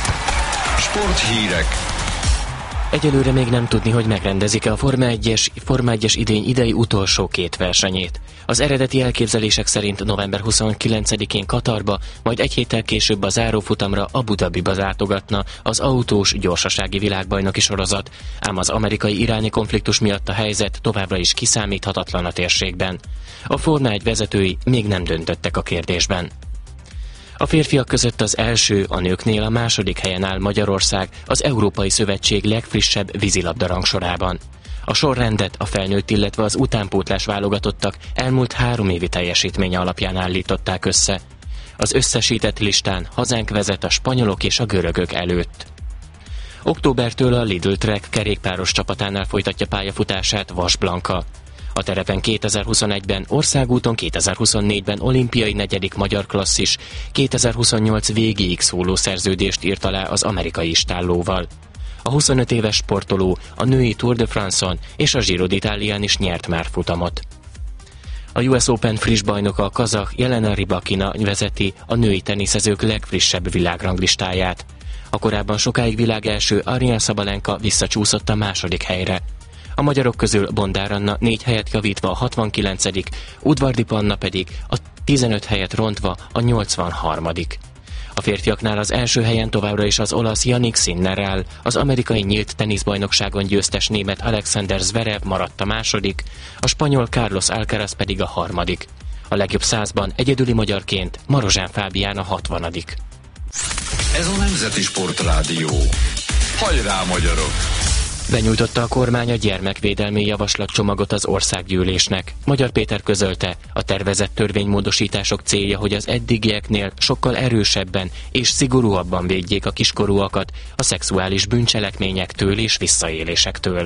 Sporthírek. Egyelőre még nem tudni, hogy megrendezik-e a Forma egyes, Forma egyes idény idei utolsó két versenyét. Az eredeti elképzelések szerint november huszonkilencedikén Katarba, majd egy héttel később a zárófutamra Abu Dhabiba látogatna az autós gyorsasági világbajnoki sorozat, ám az amerikai-iráni konfliktus miatt a helyzet továbbra is kiszámíthatatlan a térségben. A Forma egy vezetői még nem döntöttek a kérdésben. A férfiak között az első, a nőknél a második helyen áll Magyarország az Európai Szövetség legfrissebb vízilabda rangsorában. A sorrendet a felnőtt, illetve az utánpótlás válogatottak elmúlt három évi teljesítménye alapján állították össze. Az összesített listán hazánk vezet a spanyolok és a görögök előtt. Októbertől a Lidl Trek kerékpáros csapatánál folytatja pályafutását Vas Blanka. A terepen kétezer-huszonegyben, országúton kétezer-huszonnégyben olimpiai negyedik magyar klasszis, kétezer-huszonnyolc végéig szóló szerződést írt alá az amerikai istállóval. A huszonöt éves sportoló a női Tour de France-on és a Giro d'Italián is nyert már futamot. A U S Open friss bajnoka, a kazah Jelena Rybakina vezeti a női teniszezők legfrissebb világranglistáját. A korábban sokáig világelső Aryna Sabalenka visszacsúszott a második helyre. A magyarok közül Bondár Anna négy helyet javítva a hatvankilencedik, Udvardi Panna pedig a tizenöt helyet rontva a nyolcvanharmadik A férfiaknál az első helyen továbbra is az olasz Jannik Sinner áll, az amerikai nyílt teniszbajnokságon győztes német Alexander Zverev maradt a második, a spanyol Carlos Alcaraz pedig a harmadik. A legjobb százban egyedüli magyarként Marozsán Fábián a hatvanadik Ez a Nemzeti Sportrádió. Hajrá, magyarok! Benyújtotta a kormány a gyermekvédelmi javaslatcsomagot az országgyűlésnek. Magyar Péter közölte, a tervezett törvénymódosítások célja, hogy az eddigieknél sokkal erősebben és szigorúabban védjék a kiskorúakat a szexuális bűncselekményektől és visszaélésektől.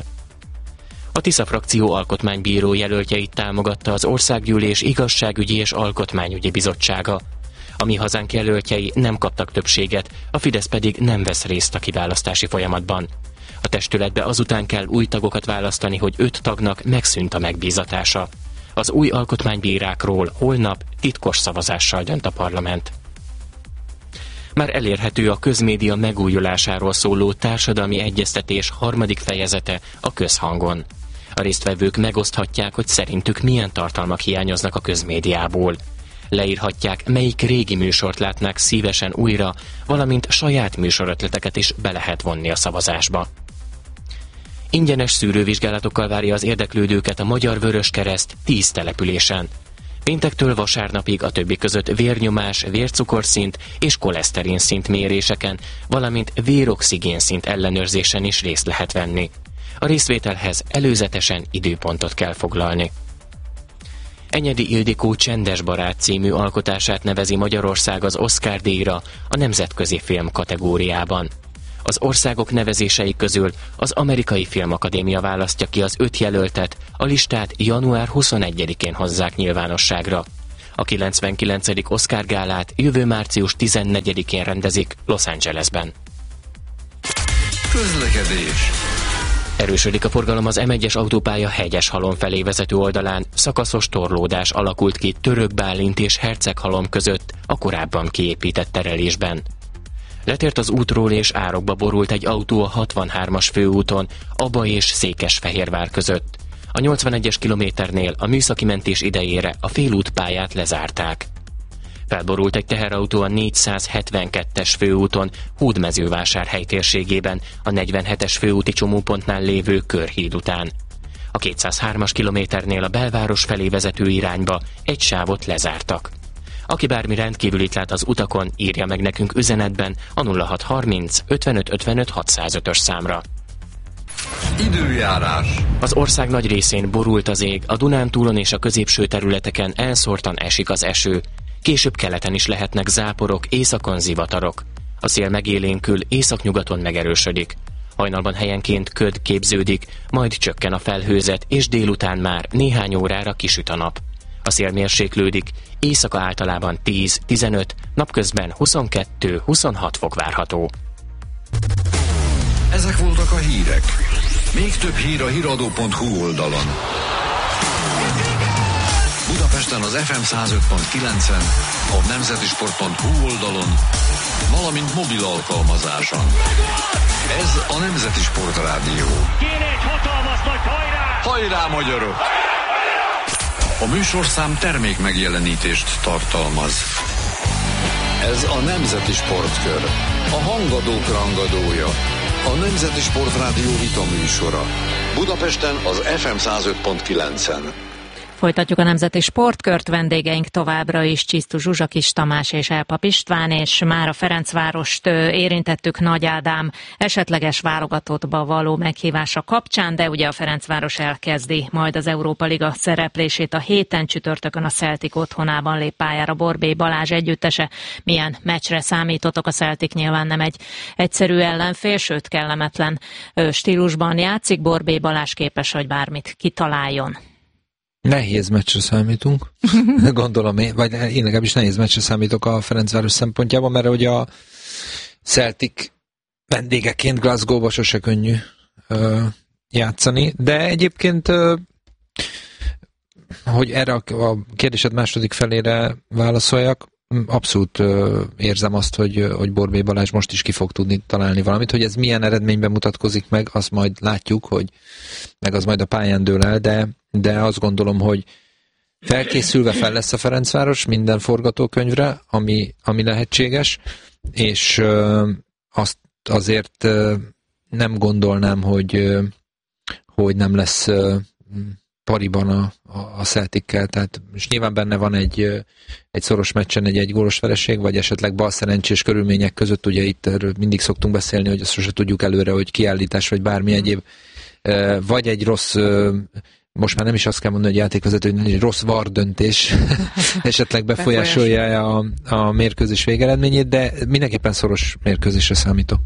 A Tisza frakció alkotmánybíró jelöltjeit támogatta az Országgyűlés Igazságügyi és Alkotmányügyi Bizottsága. A Mi Hazánk jelöltjei nem kaptak többséget, a Fidesz pedig nem vesz részt a kiválasztási folyamatban. A testületbe azután kell új tagokat választani, hogy öt tagnak megszűnt a megbízatása. Az új alkotmánybírákról holnap titkos szavazással dönt a parlament. Már elérhető a közmédia megújulásáról szóló társadalmi egyeztetés harmadik fejezete a Közhangon. A résztvevők megoszthatják, hogy szerintük milyen tartalmak hiányoznak a közmédiából. Leírhatják, melyik régi műsort látnák szívesen újra, valamint saját műsorötleteket is be lehet vonni a szavazásba. Ingyenes szűrővizsgálatokkal várja az érdeklődőket a Magyar Vöröskereszt tíz településen. Péntektől vasárnapig a többi között vérnyomás, vércukorszint és koleszterinszint méréseken, valamint véroxigénszint ellenőrzésen is részt lehet venni. A részvételhez előzetesen időpontot kell foglalni. Enyedi Ildikó Csendes barát című alkotását nevezi Magyarország az Oscar-díjra a nemzetközi film kategóriában. Az országok nevezései közül az Amerikai Filmakadémia választja ki az öt jelöltet, a listát január huszonegyedikén hozzák nyilvánosságra. A kilencvenkilencedik Oscar gálát jövő március tizennegyedikén rendezik Los Angelesben. Közlekedés. Erősödik a forgalom az M egyes autópálya Hegyeshalom felé vezető oldalán, szakaszos torlódás alakult ki Török Bálint és Herceghalom között a korábban kiépített terelésben. Letért az útról és árokba borult egy autó a hatvanhármas főúton, Aba és Székesfehérvár között. A nyolcvanegyes kilométernél a műszaki mentés idejére a félútpályát lezárták. Felborult egy teherautó a négyszázhetvenkettes főúton, Hódmezővásárhely térségében, a negyvenhetes főúti csomópontnál lévő körhíd után. A kétszázhármas kilométernél a belváros felé vezető irányba egy sávot lezártak. Aki bármi rendkívülit lát az utakon, írja meg nekünk üzenetben a nulla hat harminc ötvenöt ötvenöt hatszázötös számra. Időjárás. Az ország nagy részén borult az ég, a Dunántúlon és a középső területeken elszórtan esik az eső. Később keleten is lehetnek záporok, északon zivatarok. A szél megélénkül, északnyugaton megerősödik. Hajnalban helyenként köd képződik, majd csökken a felhőzet, és délután már néhány órára kisüt a nap. A szél mérséklődik, éjszaka általában tíz-tizenöt, napközben huszonkettő-huszonhat fok várható. Ezek voltak a hírek. Még több hír a híradó pont hu oldalon. Budapest Budapesten az ef em száz öt pont kilencen, a nemzeti sport pont hú oldalon, valamint mobil alkalmazáson. Ez a Nemzeti Sportrádió. Kéne egy hatalmas nagy hajrá! Hajrá, magyarok! A műsorszám termék megjelenítést tartalmaz. Ez a Nemzeti Sportkör. A hangadók rangadója. A Nemzeti Sportrádió vita műsora. Budapesten az ef em száz öt pont kilencen. Folytatjuk a Nemzeti Sportkört, vendégeink továbbra is Csisztus Zsuzsa, Kis Tamás és Elpap István, és már a Ferencvárost érintettük Nagy Ádám esetleges válogatottba való meghívása kapcsán, de ugye a Ferencváros elkezdi majd az Európa Liga szereplését a héten, csütörtökön a Celtic otthonában lép pályára Borbély Balázs együttese. Milyen meccsre számítotok? A Celtic nyilván nem egy egyszerű ellenfél, sőt kellemetlen stílusban játszik. Borbély Balázs képes, hogy bármit kitaláljon. Nehéz meccsre számítunk, gondolom én, vagy én legalábbis nehéz meccsre számítok a Ferencváros szempontjában, mert ugye a Celtic vendégeként Glasgow-ba sose könnyű ö, játszani, de egyébként ö, hogy erre a, a kérdésed második felére válaszoljak, abszolút ö, érzem azt, hogy, hogy Borbély Balázs most is ki fog tudni találni valamit, hogy ez milyen eredményben mutatkozik meg, azt majd látjuk, hogy meg az majd a pályán dől el, de, de azt gondolom, hogy felkészülve fel lesz a Ferencváros minden forgatókönyvre, ami, ami lehetséges, és ö, azt azért ö, nem gondolnám, hogy, ö, hogy nem lesz ö, pariban a, a, a Celtickel, tehát és nyilván benne van egy, egy szoros meccsen egy egygólos vereség, vagy esetleg balszerencsés körülmények között, ugye itt erről mindig szoktunk beszélni, hogy azt sose tudjuk előre, hogy kiállítás, vagy bármi egyéb, vagy egy rossz, most már nem is azt kell mondani, hogy játékvezető, hogy egy rossz var döntés esetleg befolyásolja a, a mérkőzés végeredményét, de mindenképpen szoros mérkőzésre számítok.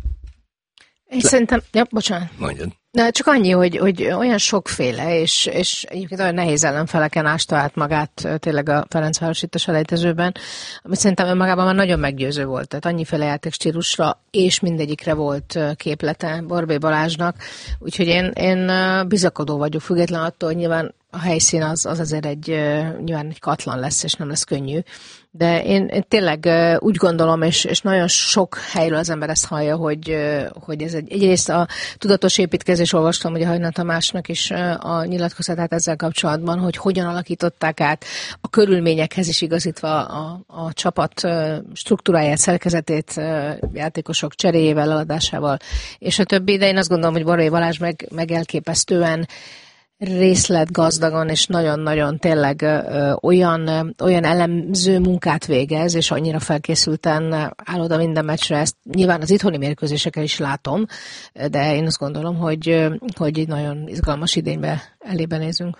Én szerintem, ja, bocsánat. Mondjad. Na, csak annyi, hogy, hogy olyan sokféle, és, és egyébként olyan nehéz ellenfeleken ásta át magát tényleg a Ferencváros itt a selejtezőben, ami szerintem önmagában már nagyon meggyőző volt. Tehát annyiféle játékstílusra, és mindegyikre volt képlete Borbély Balázsnak. Úgyhogy én, én bizakodó vagyok, független attól, hogy nyilván a helyszín az, az azért egy, nyilván egy katlan lesz, és nem lesz könnyű. De én, én tényleg úgy gondolom, és, és nagyon sok helyről az ember ezt hallja, hogy, hogy ez egy, egyrészt a tudatos építkezés, olvastam ugye Hajna Tamásnak is a nyilatkozatát ezzel kapcsolatban, hogy hogyan alakították át a körülményekhez is igazítva a, a csapat struktúráját, szerkezetét, játékosok cseréjével, eladásával, és a többi, de én azt gondolom, hogy Borbély Balázs meg, meg elképesztően részletgazdagon és nagyon-nagyon tényleg ö, olyan, olyan elemző munkát végez, és annyira felkészülten áll oda minden meccsre. Ezt nyilván az itthoni mérkőzéseken is látom, de én azt gondolom, hogy, hogy egy nagyon izgalmas idénybe elébe nézünk.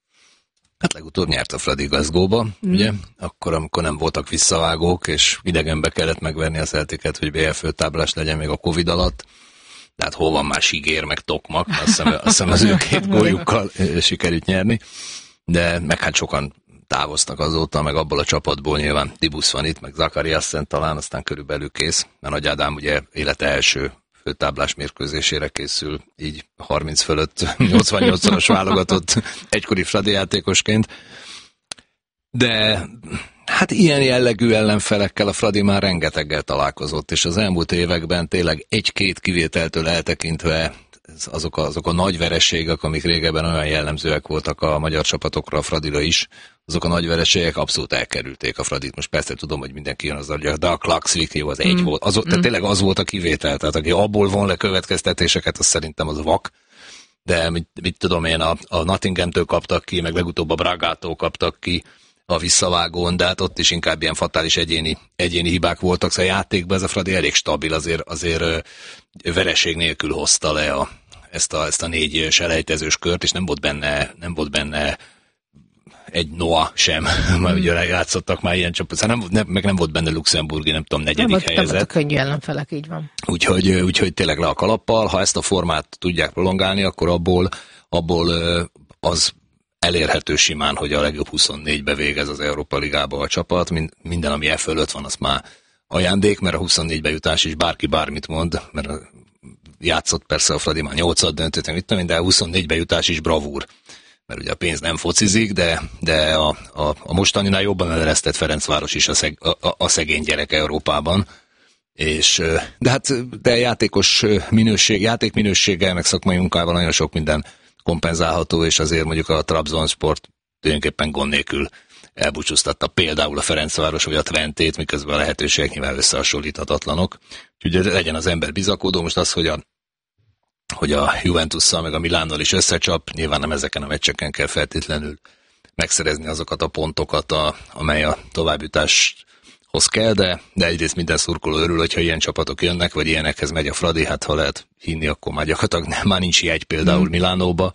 Hát legutóbb nyert a Fradi Glasgow-ba, mm. ugye? Akkor, amikor nem voltak visszavágók, és idegenbe kellett megverni a Celticet, hogy bé el főtáblás legyen még a Covid alatt. Tehát hol van már Sigér, meg Tokmak, azt hiszem, azt hiszem az ő két góljukkal sikerült nyerni, de meg hát sokan távoztak azóta, meg abból a csapatból nyilván Dibusz van itt, meg Zakariassen talán, aztán körülbelül kész, mert Nagy Ádám ugye élete első főtáblás mérkőzésére készül, így harminc fölött nyolcvannyolc-szoros válogatott egykori Fradi játékosként, de hát ilyen jellegű ellenfelekkel a Fradi már rengeteggel találkozott, és az elmúlt években tényleg egy-két kivételtől eltekintve azok a, azok a nagy vereségek, amik régebben olyan jellemzőek voltak a magyar csapatokra, a Fradira is, azok a nagy vereségek abszolút elkerülték a Fradit. Most persze tudom, hogy mindenki jön azzal, hogy a Dark Klaxvik az egy mm. volt, az, tehát tényleg az volt a kivétel, tehát aki abból von le következtetéseket, az szerintem az vak. De mit, mit tudom én, a, a Nottinghamtől kaptak ki, meg legutóbb a Bragától kaptak ki a visszavágón, de hát ott is inkább ilyen fatális egyéni, egyéni hibák voltak, szóval a játékban ez a Fradi elég stabil, azért, azért vereség nélkül hozta le a, ezt, a, ezt a négy selejtezős kört, és nem volt benne, nem volt benne egy Noah sem, mm. mert ugye játszottak már ilyen csapat, szóval nem, nem, meg nem volt benne luxemburgi, nem tudom, negyedik nem helyezett. Nem volt könnyű ellenfelek, így van. Úgyhogy, úgyhogy tényleg le a kalappal, ha ezt a formát tudják prolongálni, akkor abból, abból az elérhető simán, hogy a legjobb huszonnégybe végez az Európa Ligába a csapat. Minden, ami e fölött van, az már ajándék, mert a huszonnégybe jutás is bárki bármit mond, mert játszott persze a Fradi már nyolcad döntött, mit tudom, de a huszonnégybe jutás is bravúr. mert ugye a pénz nem focizik, de, de a, a, a mostaninál jobban eleresztett Ferencváros is a, szeg, a, a szegény gyerek Európában. És, de hát de játékos minőség, játékminőséggel, meg szakmai munkával nagyon sok minden kompenzálható, és azért mondjuk a Trabzonsport tulajdonképpen gond nélkül elbúcsúztatta például a Ferencváros vagy a Twentét, miközben a lehetőségek nyilván összehasonlíthatatlanok. Úgyhogy legyen az ember bizakodó. Most az, hogy a, hogy a Juventusszal meg a Milánnal is összecsap, nyilván nem ezeken a meccseken kell feltétlenül megszerezni azokat a pontokat, a, amely a továbbjutáshoz kell, de, de egyrészt minden szurkoló örül, hogyha ilyen csapatok jönnek, vagy ilyenekhez megy a Fradi, hát ha lehet hinni, akkor már gyakorlatilag nem, már nincs jegy például mm. Milánóba,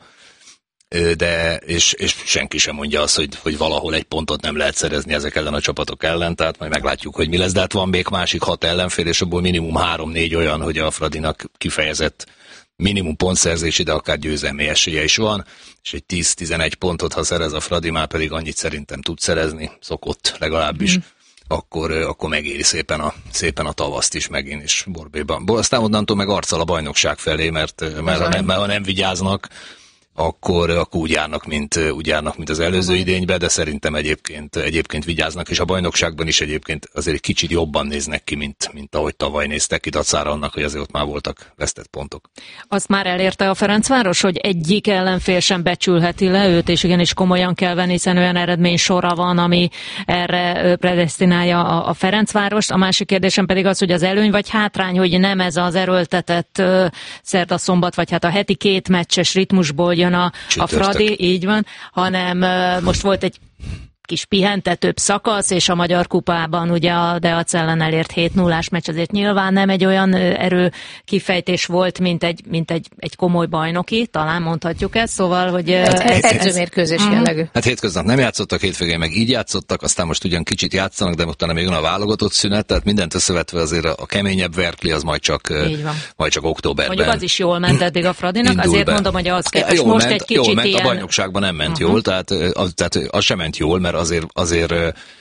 de és, és senki sem mondja azt, hogy, hogy valahol egy pontot nem lehet szerezni ezek ellen a csapatok ellen, tehát majd meglátjuk, hogy mi lesz, de hát van még másik hat ellenfél, és abból minimum három-négy olyan, hogy a Fradinak kifejezett minimum pontszerzési, de akár győzelmi esélye is van, és egy tíz-tizenegy pontot, ha szerez a Fradi, már pedig annyit szerintem tud szerezni, szokott legalábbis, mm. akkor, akkor megéri szépen a, szépen a tavaszt is megint, és Borbéban. Aztán onnantól meg arccal a bajnokság felé, mert, mert, ha, nem, mert ha nem vigyáznak, akkor, akkor úgy járnak, mint, úgy járnak, mint az előző idényben, de szerintem egyébként, egyébként vigyáznak, és a bajnokságban is egyébként azért egy kicsit jobban néznek ki, mint, mint ahogy tavaly néztek ki, dacára annak, hogy azért ott már voltak vesztett pontok. Azt már elérte a Ferencváros, hogy egyik ellenfél sem becsülheti le őt, és igenis komolyan kell venni, hiszen olyan eredmény sora van, ami erre predesztinálja a, a Ferencvárost. A másik kérdésem pedig az, hogy az előny vagy hátrány, hogy nem ez az erőltetett uh, szerda-szombat, vagy hát a heti két meccses ritmusból jön a, a Fradi, így van, hanem uh, most volt egy kis pihentetőbb szakasz, és a Magyar Kupában ugye a Deac ellen elért hét nullás meccs, azért nyilván nem egy olyan erő kifejtés volt, mint egy, mint egy, egy komoly bajnoki, talán mondhatjuk ezt, szóval, hogy... Ez, ez, edzőmérkőzés ez, jellegű. Hát hétköznap nem játszottak, hétvégén meg így játszottak, aztán most ugyan kicsit játszanak, de utána még van a válogatott szünet, tehát mindent összevetve azért a keményebb verkli az majd csak, majd csak októberben. Mondjuk az is jól ment eddig a Fradinak, azért be. Mondom, hogy az képest jól most ment, egy kicsit jól ment, ilyen... a bajnokságban nem ment uh-huh. jól, tehát az, tehát az sem ment jól, mert azért, azért,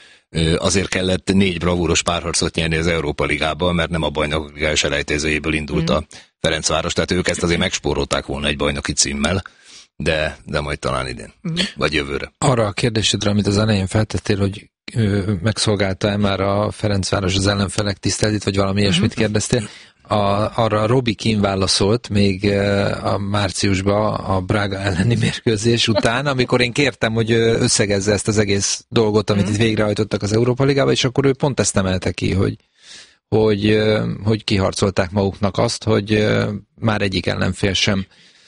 azért kellett négy bravúros párharcot nyerni az Európa Ligában, mert nem a bajnok liga selejtezőjéből indult mm. a Ferencváros, tehát ők ezt azért megspórolták volna egy bajnoki címmel, de, de majd talán idén, mm. vagy jövőre. Arra a kérdésedre, amit az elején feltettél, hogy megszolgálta-e már a Ferencváros az ellenfelek tiszteletét, vagy valami ilyesmit mm-hmm. kérdeztél, A, arra Robi Kín válaszolt még a márciusban a Braga elleni mérkőzés után, amikor én kértem, hogy összegezze ezt az egész dolgot, amit mm. itt végrehajtottak az Európa Ligába, és akkor ő pont ezt emelte ki, hogy, hogy, hogy kiharcolták maguknak azt, hogy már egyik ellenfél sem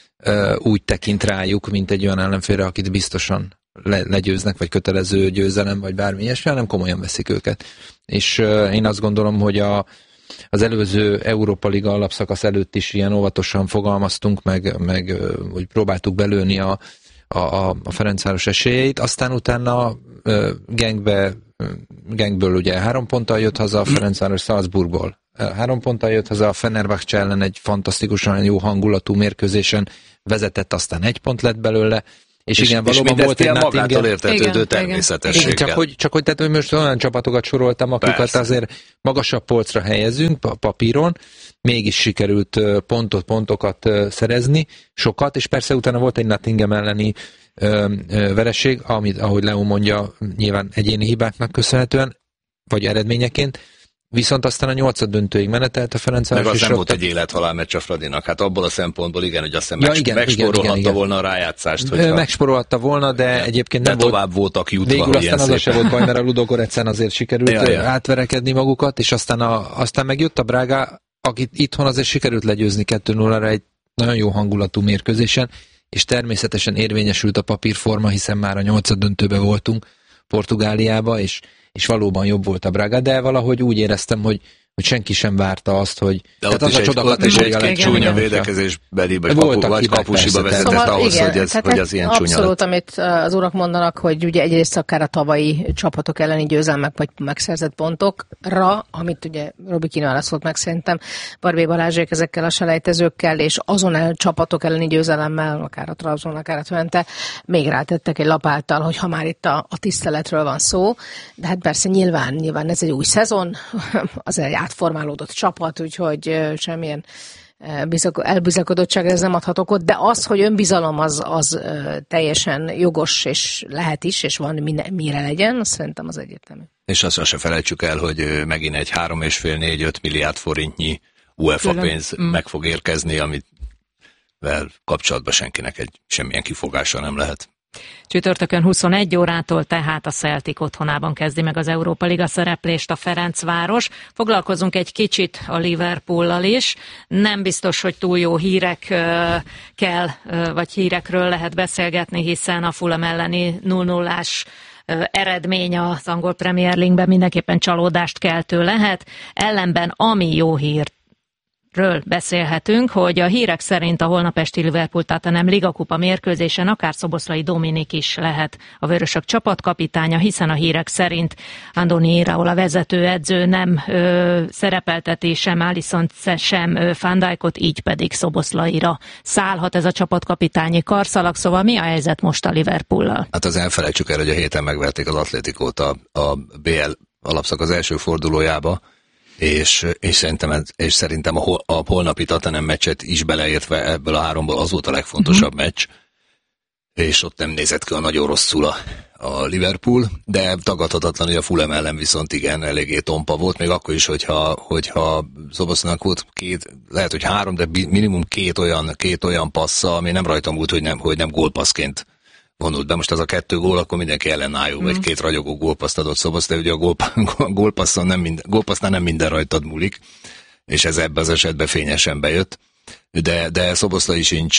úgy tekint rájuk, mint egy olyan ellenfélre, akit biztosan le, legyőznek, vagy kötelező győzelem, vagy bármi ilyesmi, hanem komolyan veszik őket. És én azt gondolom, hogy a az előző Európa Liga alapszakasz előtt is ilyen óvatosan fogalmaztunk, meg, meg hogy próbáltuk belőni a, a, a Ferencváros esélyeit, aztán utána Gengbe, Gengből ugye három ponttal jött haza a Ferencváros Salzburgból. Három ponttal jött haza a Fenerbahce ellen egy fantasztikusan jó hangulatú mérkőzésen vezetett, aztán egy pont lett belőle. És, és igen, és valóban volt egy magától értetődő természetességgel. Csak hogy, csak hogy, tehát, hogy most olyan csapatokat soroltam, akiket persze. azért magasabb polcra helyezünk papíron, mégis sikerült pontot, pontokat szerezni, sokat, és persze utána volt egy Nottingham elleni ö, ö, vereség, amit, ahogy Leo mondja, nyilván egyéni hibáknak köszönhetően, vagy eredményeként, viszont aztán a nyolcad döntőig menetelt a Ferencváros. Meg az nem volt egy élethalál meccs a Fradinak. Hát abból a szempontból igen, hogy azt hiszem ja, meg, megspórolhatta volna a rájátszást. Hogyha... Megspórolhatta volna, de igen. egyébként nem de volt... tovább voltak jutva. Végül aztán az se volt baj, mert a Ludogoretszen azért sikerült ja, ja. átverekedni magukat, és aztán, a, aztán megjött a Braga, akit itthon azért sikerült legyőzni kettő nullára egy nagyon jó hangulatú mérkőzésen, és természetesen érvényesült a papírforma, hiszen már a nyolcad döntőbe voltunk Portugáliába, és és valóban jobb volt a Braga, de valahogy úgy éreztem, hogy, hogy senki sem várta azt, hogy... De ott is egy, ott is egy csúnya védekezésbeli, vagy, kapu, vagy kapusiba vezetett szóval ahhoz, igen, hogy ez, hogy az ilyen csúnya abszolút, lett. Amit az urak mondanak, hogy ugye egyrészt akár a tavalyi csapatok elleni győzelmek, vagy megszerzett pontokra, amit ugye Robi Kín válaszolt meg szerintem, Barbé Balázsék ezekkel a selejtezőkkel, és azon el csapatok elleni győzelemmel, akár a Trabzon, akár a Twente, még rátettek egy lapáttal, hogy ha már itt a, a tiszteletről van szó, de hát persze nyilván, nyilván ez egy új szezon, az egy átformálódott csapat, úgyhogy semmilyen elbizakodottságra ez nem adhat okot, de az, hogy önbizalom az, az teljesen jogos, és lehet is, és van mine, mire legyen, azt szerintem az egyértelmű. És azt, azt se felejtsük el, hogy megint egy három és fél négy öt milliárd forintnyi UEFA pénz mm. meg fog érkezni, amit kapcsolatban senkinek egy semmilyen kifogása nem lehet. Csütörtökön huszonegy órától tehát a Celtic otthonában kezdi meg az Európa Liga szereplést a Ferencváros. Foglalkozunk egy kicsit a Liverpoollal is. Nem biztos, hogy túl jó hírekkel, vagy hírekről lehet beszélgetni, hiszen a Fulham elleni nulla nullás eredmény az angol Premier League-ben mindenképpen csalódást keltő lehet. Ellenben ami jó hír, ről beszélhetünk, hogy a hírek szerint a holnap esti Liverpool-Tottenham Ligakupa mérkőzésen akár Szoboszlai Dominik is lehet a vörösök csapatkapitánya, hiszen a hírek szerint Andoni Iraola vezetőedző nem ö, szerepelteti sem Alisson, sem ö, Van Dijkot, így pedig Szoboszlaira szállhat ez a csapatkapitányi karszalag, szóval mi a helyzet most a Liverpoollal? Hát az elfelejtsük el, hogy a héten megverték az Atlétikót a, a bé el alapszakasz első fordulójába, És, és szerintem, és szerintem a, hol, a holnapi Tottenham meccset is beleértve ebből a háromból az volt a legfontosabb uh-huh. meccs, és ott nem nézett ki a nagyon rosszul a, a Liverpool, de tagadhatatlan, hogy a Fulham ellen viszont igen, eléggé tompa volt, még akkor is, hogyha, hogyha Szoboszlainak volt két, lehet, hogy három, de minimum két olyan, két olyan passza, ami nem rajtam volt, hogy nem, hogy nem gólpasszként vonult be. Most az a kettő gól, akkor mindenki ellenálló, mm. vagy két ragyogó gólpaszt adott Szobosz, de ugye a gól, gólpasszon nem minden, gólpassznál nem minden rajtad múlik, és ez ebben az esetben fényesen bejött. De, de Szoboszlai sincs,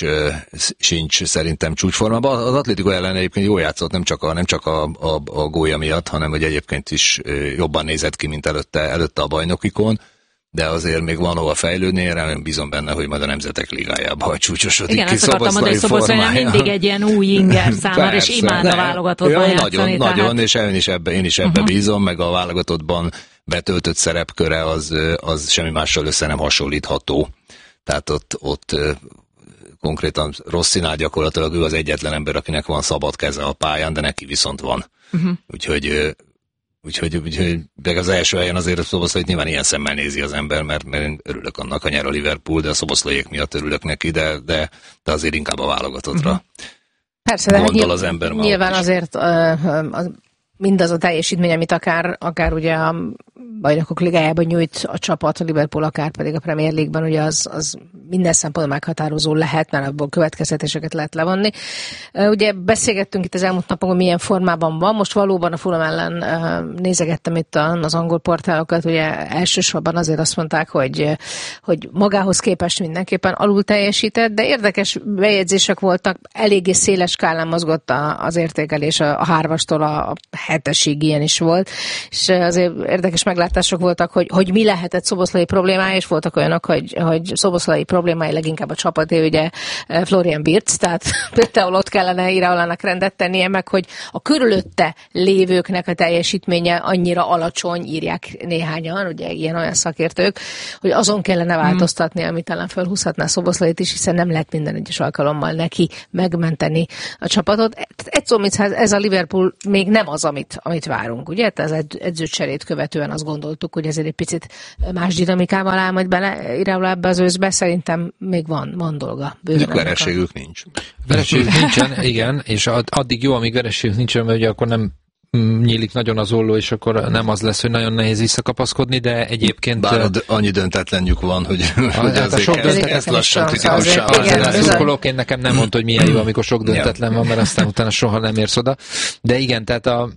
sincs szerintem csúcsformában. Az Atlético ellen egyébként jól játszott, nem csak a, nem csak a, a, a gólja miatt, hanem hogy egyébként is jobban nézett ki, mint előtte, előtte a bajnokikon. De azért még van hova fejlődni, remélem bízom benne, hogy majd a Nemzetek Ligájában a csúcsosodik igen, ki Szoboszlai formája. Mindig egy ilyen új inger számára, és imád a válogatottban ja, játszani. Nagyon, tehát... nagyon, és én is ebbe, én is ebbe uh-huh. bízom, meg a válogatottban betöltött szerepköre az, az semmi mással össze nem hasonlítható. Tehát ott, ott konkrétan Rosszinál gyakorlatilag ő az egyetlen ember, akinek van szabad keze a pályán, de neki viszont van. Uh-huh. Úgyhogy Úgyhogy, úgyhogy az első helyen azért Szoboszlait nyilván ilyen szemmel nézi az ember, mert, mert én örülök annak, a nyer a Liverpool, de a Szoboszlaiék miatt örülök neki, de, de, de azért inkább a válogatottra. Uh-huh. Persze, de gondol az ember nyilván azért uh, az, mindaz a teljesítmény, amit akár, akár ugye a Bajnokok Ligájában nyújt a csapat, a Liverpool, akár pedig a Premier League-ben, ugye az, az minden szempontból meghatározó lehet, mert abból következtetéseket lehet levonni. Ugye beszélgettünk itt az elmúlt napokon, milyen formában van. Most valóban a Fulham ellen nézegettem itt az angol portálokat, ugye elsősorban azért azt mondták, hogy, hogy magához képest mindenképpen alul teljesített, de érdekes bejegyzések voltak, eléggé széles skálán mozgott az értékelés, a hármastól a hetesig ilyen is volt, és azért érdekes meglátások voltak, hogy, hogy mi lehetett Szoboszlai problémája, és voltak olyanok, hogy, hogy Szoboszlai problémái leginkább a csapaté, ugye Florian Wirtz, tehát például ott kellene Iraolának rendet tennie, meg hogy a körülötte lévőknek a teljesítménye annyira alacsony, írják néhányan, ugye ilyen-olyan szakértők, hogy azon kellene változtatni, amit talán felhúzhatná Szoboszlait is, hiszen nem lehet minden egyes alkalommal neki megmenteni a csapatot. Egy szó, ez a Liverpool még nem az, amit, amit várunk, ugye? Ez egy edzőcserét követően azt gondoltuk, hogy ezért egy picit más dinamikával áll majd bele Iraola ebbe az őszbe, szerintem még van, van dolga. Vereségük nincs. Vereségük nincsen, igen, és addig jó, amíg vereségük nincsen, mert ugye akkor nem nyílik nagyon az olló, és akkor nem az lesz, hogy nagyon nehéz visszakapaszkodni, de egyébként... Bár annyi döntetlenjük van, hogy, a, hogy hát a sok döntetlen lassan kritikusan. A szurkolóként nekem nem mondta, hogy milyen jó, amikor sok döntetlen van, mert aztán utána soha nem érsz oda. De igen, tehát a,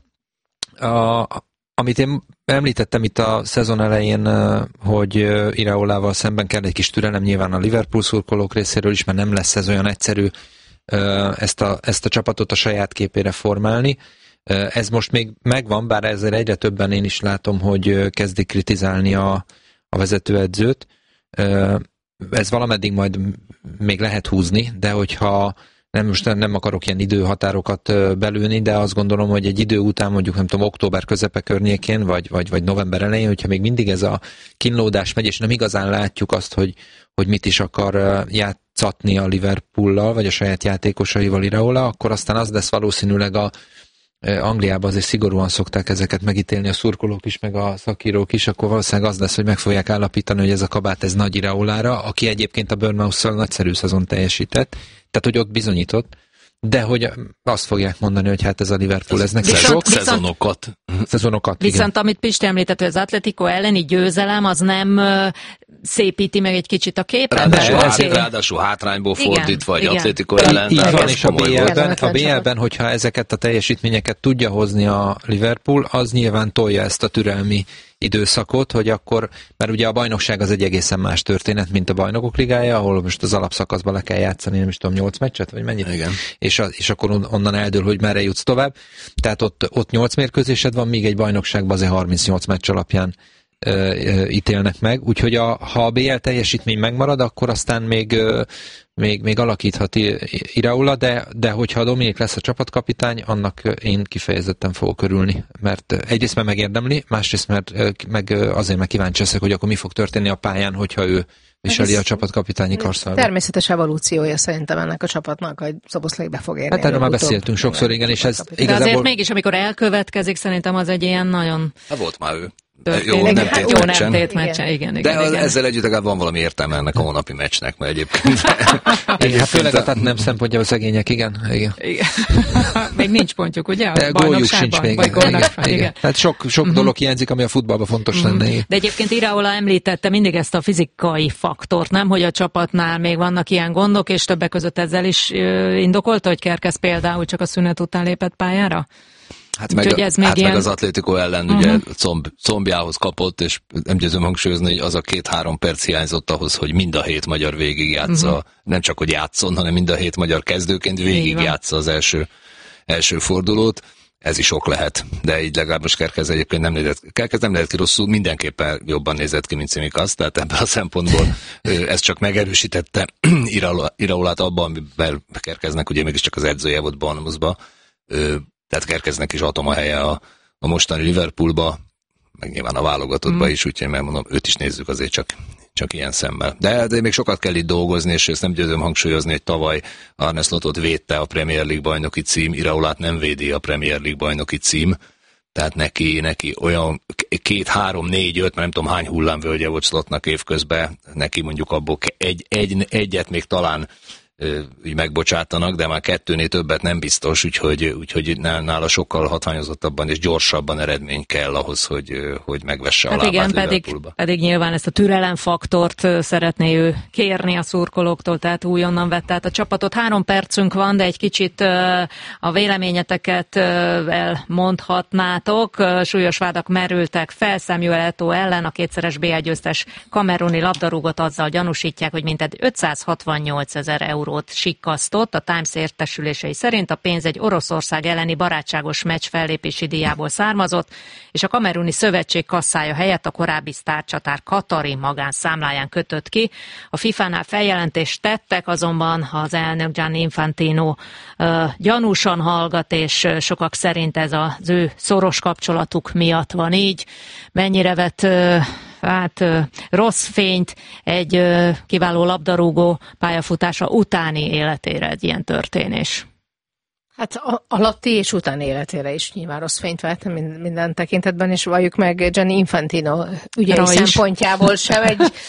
a, amit én említettem itt a szezon elején, hogy Iraolával szemben kell egy kis türelem nyilván a Liverpool szurkolók részéről is, mert nem lesz ez olyan egyszerű ezt a, ezt a csapatot a saját képére formálni. Ez most még megvan, bár ezzel egyre többen én is látom, hogy kezdik kritizálni a, a vezetőedzőt. Ez valameddig majd még lehet húzni, de hogyha nem, most nem akarok ilyen időhatárokat belőni, de azt gondolom, hogy egy idő után mondjuk nem tudom, október közepe környékén, vagy, vagy, vagy november elején, hogyha még mindig ez a kínlódás megy, és nem igazán látjuk azt, hogy, hogy mit is akar játszatni a Liverpoollal, vagy a saját játékosaival Iraola, akkor aztán az lesz valószínűleg a Angliában azért szigorúan szokták ezeket megítélni a szurkolók is, meg a szakírók is, akkor valószínűleg az lesz, hogy meg fogják állapítani, hogy ez a kabát ez Nagy Iraolára, aki egyébként a Bournemouth-szal nagyszerű szezon teljesített, tehát hogy ott bizonyított, de hogy azt fogják mondani, hogy hát ez a Liverpool, ez nekik sok szezonokat. Szezonokat, Viszont igen. amit Pisti említett, hogy az Atletico elleni győzelem, az nem uh, szépíti meg egy kicsit a képet? Ráadásul, hát, ráadásul hátrányból fordítva, vagy Atletico ellen. Így van, és a bé el-ben, a bé el-ben, hogyha ezeket a teljesítményeket tudja hozni a Liverpool, az nyilván tolja ezt a türelmi időszakot, hogy akkor, mert ugye a bajnokság az egy egészen más történet, mint a Bajnokok Ligája, ahol most az alapszakaszba le kell játszani, nem is tudom, nyolc meccset, vagy mennyit? Igen. És, a, és akkor onnan eldől, hogy merre jutsz tovább. Tehát ott, ott nyolc mérkőzésed van, míg egy bajnokságban azért harmincnyolc meccs alapján ö, ö, ítélnek meg. Úgyhogy a, ha a bé el teljesítmény megmarad, akkor aztán még, ö, még, még alakíthat Iraola, de, de hogyha a Dominik lesz a csapatkapitány, annak én kifejezetten fogok örülni, mert egyrészt mert megérdemli, másrészt mert meg azért meg kíváncsi leszek, hogy akkor mi fog történni a pályán, hogyha ő viseli a csapatkapitányi karszalba. Természetes evolúciója szerintem ennek a csapatnak, hogy Szoboszlai be fog érni. Hát erről már beszéltünk sokszor, igen, és ez igazából... De azért mégis, amikor elkövetkezik, szerintem az egy ilyen nagyon... Hát volt már ő. Jó, nem tét jó, nem tét meccsen, igen, igen. De igen. ezzel együtt legalább van valami értelme ennek a hónapi meccsnek, mert egyébként... igen, hát főleg a nem szempontjából szegények, igen. igen. igen. Még nincs pontjuk, ugye? A góljuk sincs még. Igen, igen, igen. igen. Hát sok, sok uh-huh. dolog hiányzik, ami a futballban fontos uh-huh. lenne. De egyébként Iraola említette mindig ezt a fizikai faktort, nem? Hogy a csapatnál még vannak ilyen gondok, és többek között ezzel is indokolta, hogy Kerkez például csak a szünet után lépett pályára? Hát meg, ez hát ilyen... meg az Atletico ellen uh-huh. ugye comb, combjához kapott, és nem győzöm hangsúlyozni, hogy az a két-három perc hiányzott ahhoz, hogy mind a hét magyar végigjátsza, uh-huh. nem csak hogy játszon, hanem mind a hét magyar kezdőként végigjátsza az első, első fordulót. Ez is ok lehet, de így legalább most Kerkez egyébként nem nézett, Kerkez nem nézett ki rosszul, mindenképpen jobban nézett ki, mint Tsimikas, tehát ebben a szempontból ez csak megerősítette Iraolát abban, amiben Kerkeznek ugye mégiscsak az edzője volt Bournemouthba. Tehát Kerkeznek is adom a helye a, a mostani Liverpoolba, meg nyilván a válogatottba mm. is, úgyhogy megmondom, őt is nézzük azért csak, csak ilyen szemmel. De, de még sokat kell itt dolgozni, és ezt nem győzöm hangsúlyozni, hogy tavaly Arne Slotot védte a Premier League bajnoki cím, Iraolát nem védi a Premier League bajnoki cím, tehát neki, neki olyan két, három, négy, öt, mert nem tudom hány hullámvölgye volt Slotnak évközben, neki mondjuk abból egy, egy, egyet még talán úgy megbocsátanak, de már kettőnél többet nem biztos, úgyhogy, úgyhogy nála sokkal hatványozottabban és gyorsabban eredmény kell ahhoz, hogy, hogy megvesse a hát lábát igen, pedig, pedig nyilván ezt a türelemfaktort szeretné ő kérni a szurkolóktól, tehát újonnan vette át a csapatot. Három percünk van, de egy kicsit a véleményeteket elmondhatnátok. Súlyos vádak merültek fel Samuel Eto'o ellen, a kétszeres bé el győztes kameruni labdarúgót azzal gyanúsítják, hogy mintegy ötszázhatvannyolc ezer euró sikkasztott. A Times értesülései szerint a pénz egy Oroszország elleni barátságos meccs fellépési díjából származott, és a kameruni szövetség kasszája helyett a korábbi sztárcsatár katari magánszámláján kötött ki. A fifánál feljelentést tettek, azonban az elnök Gianni Infantino uh, gyanúsan hallgat, és sokak szerint ez az ő szoros kapcsolatuk miatt van így. Mennyire vett uh, hát rossz fényt egy kiváló labdarúgó pályafutása utáni életére egy ilyen történés? Hát alatti és utáni életére is nyilván rossz fényt vett minden tekintetben, és valljuk meg Gianni Infantino ügyei szempontjából sem egy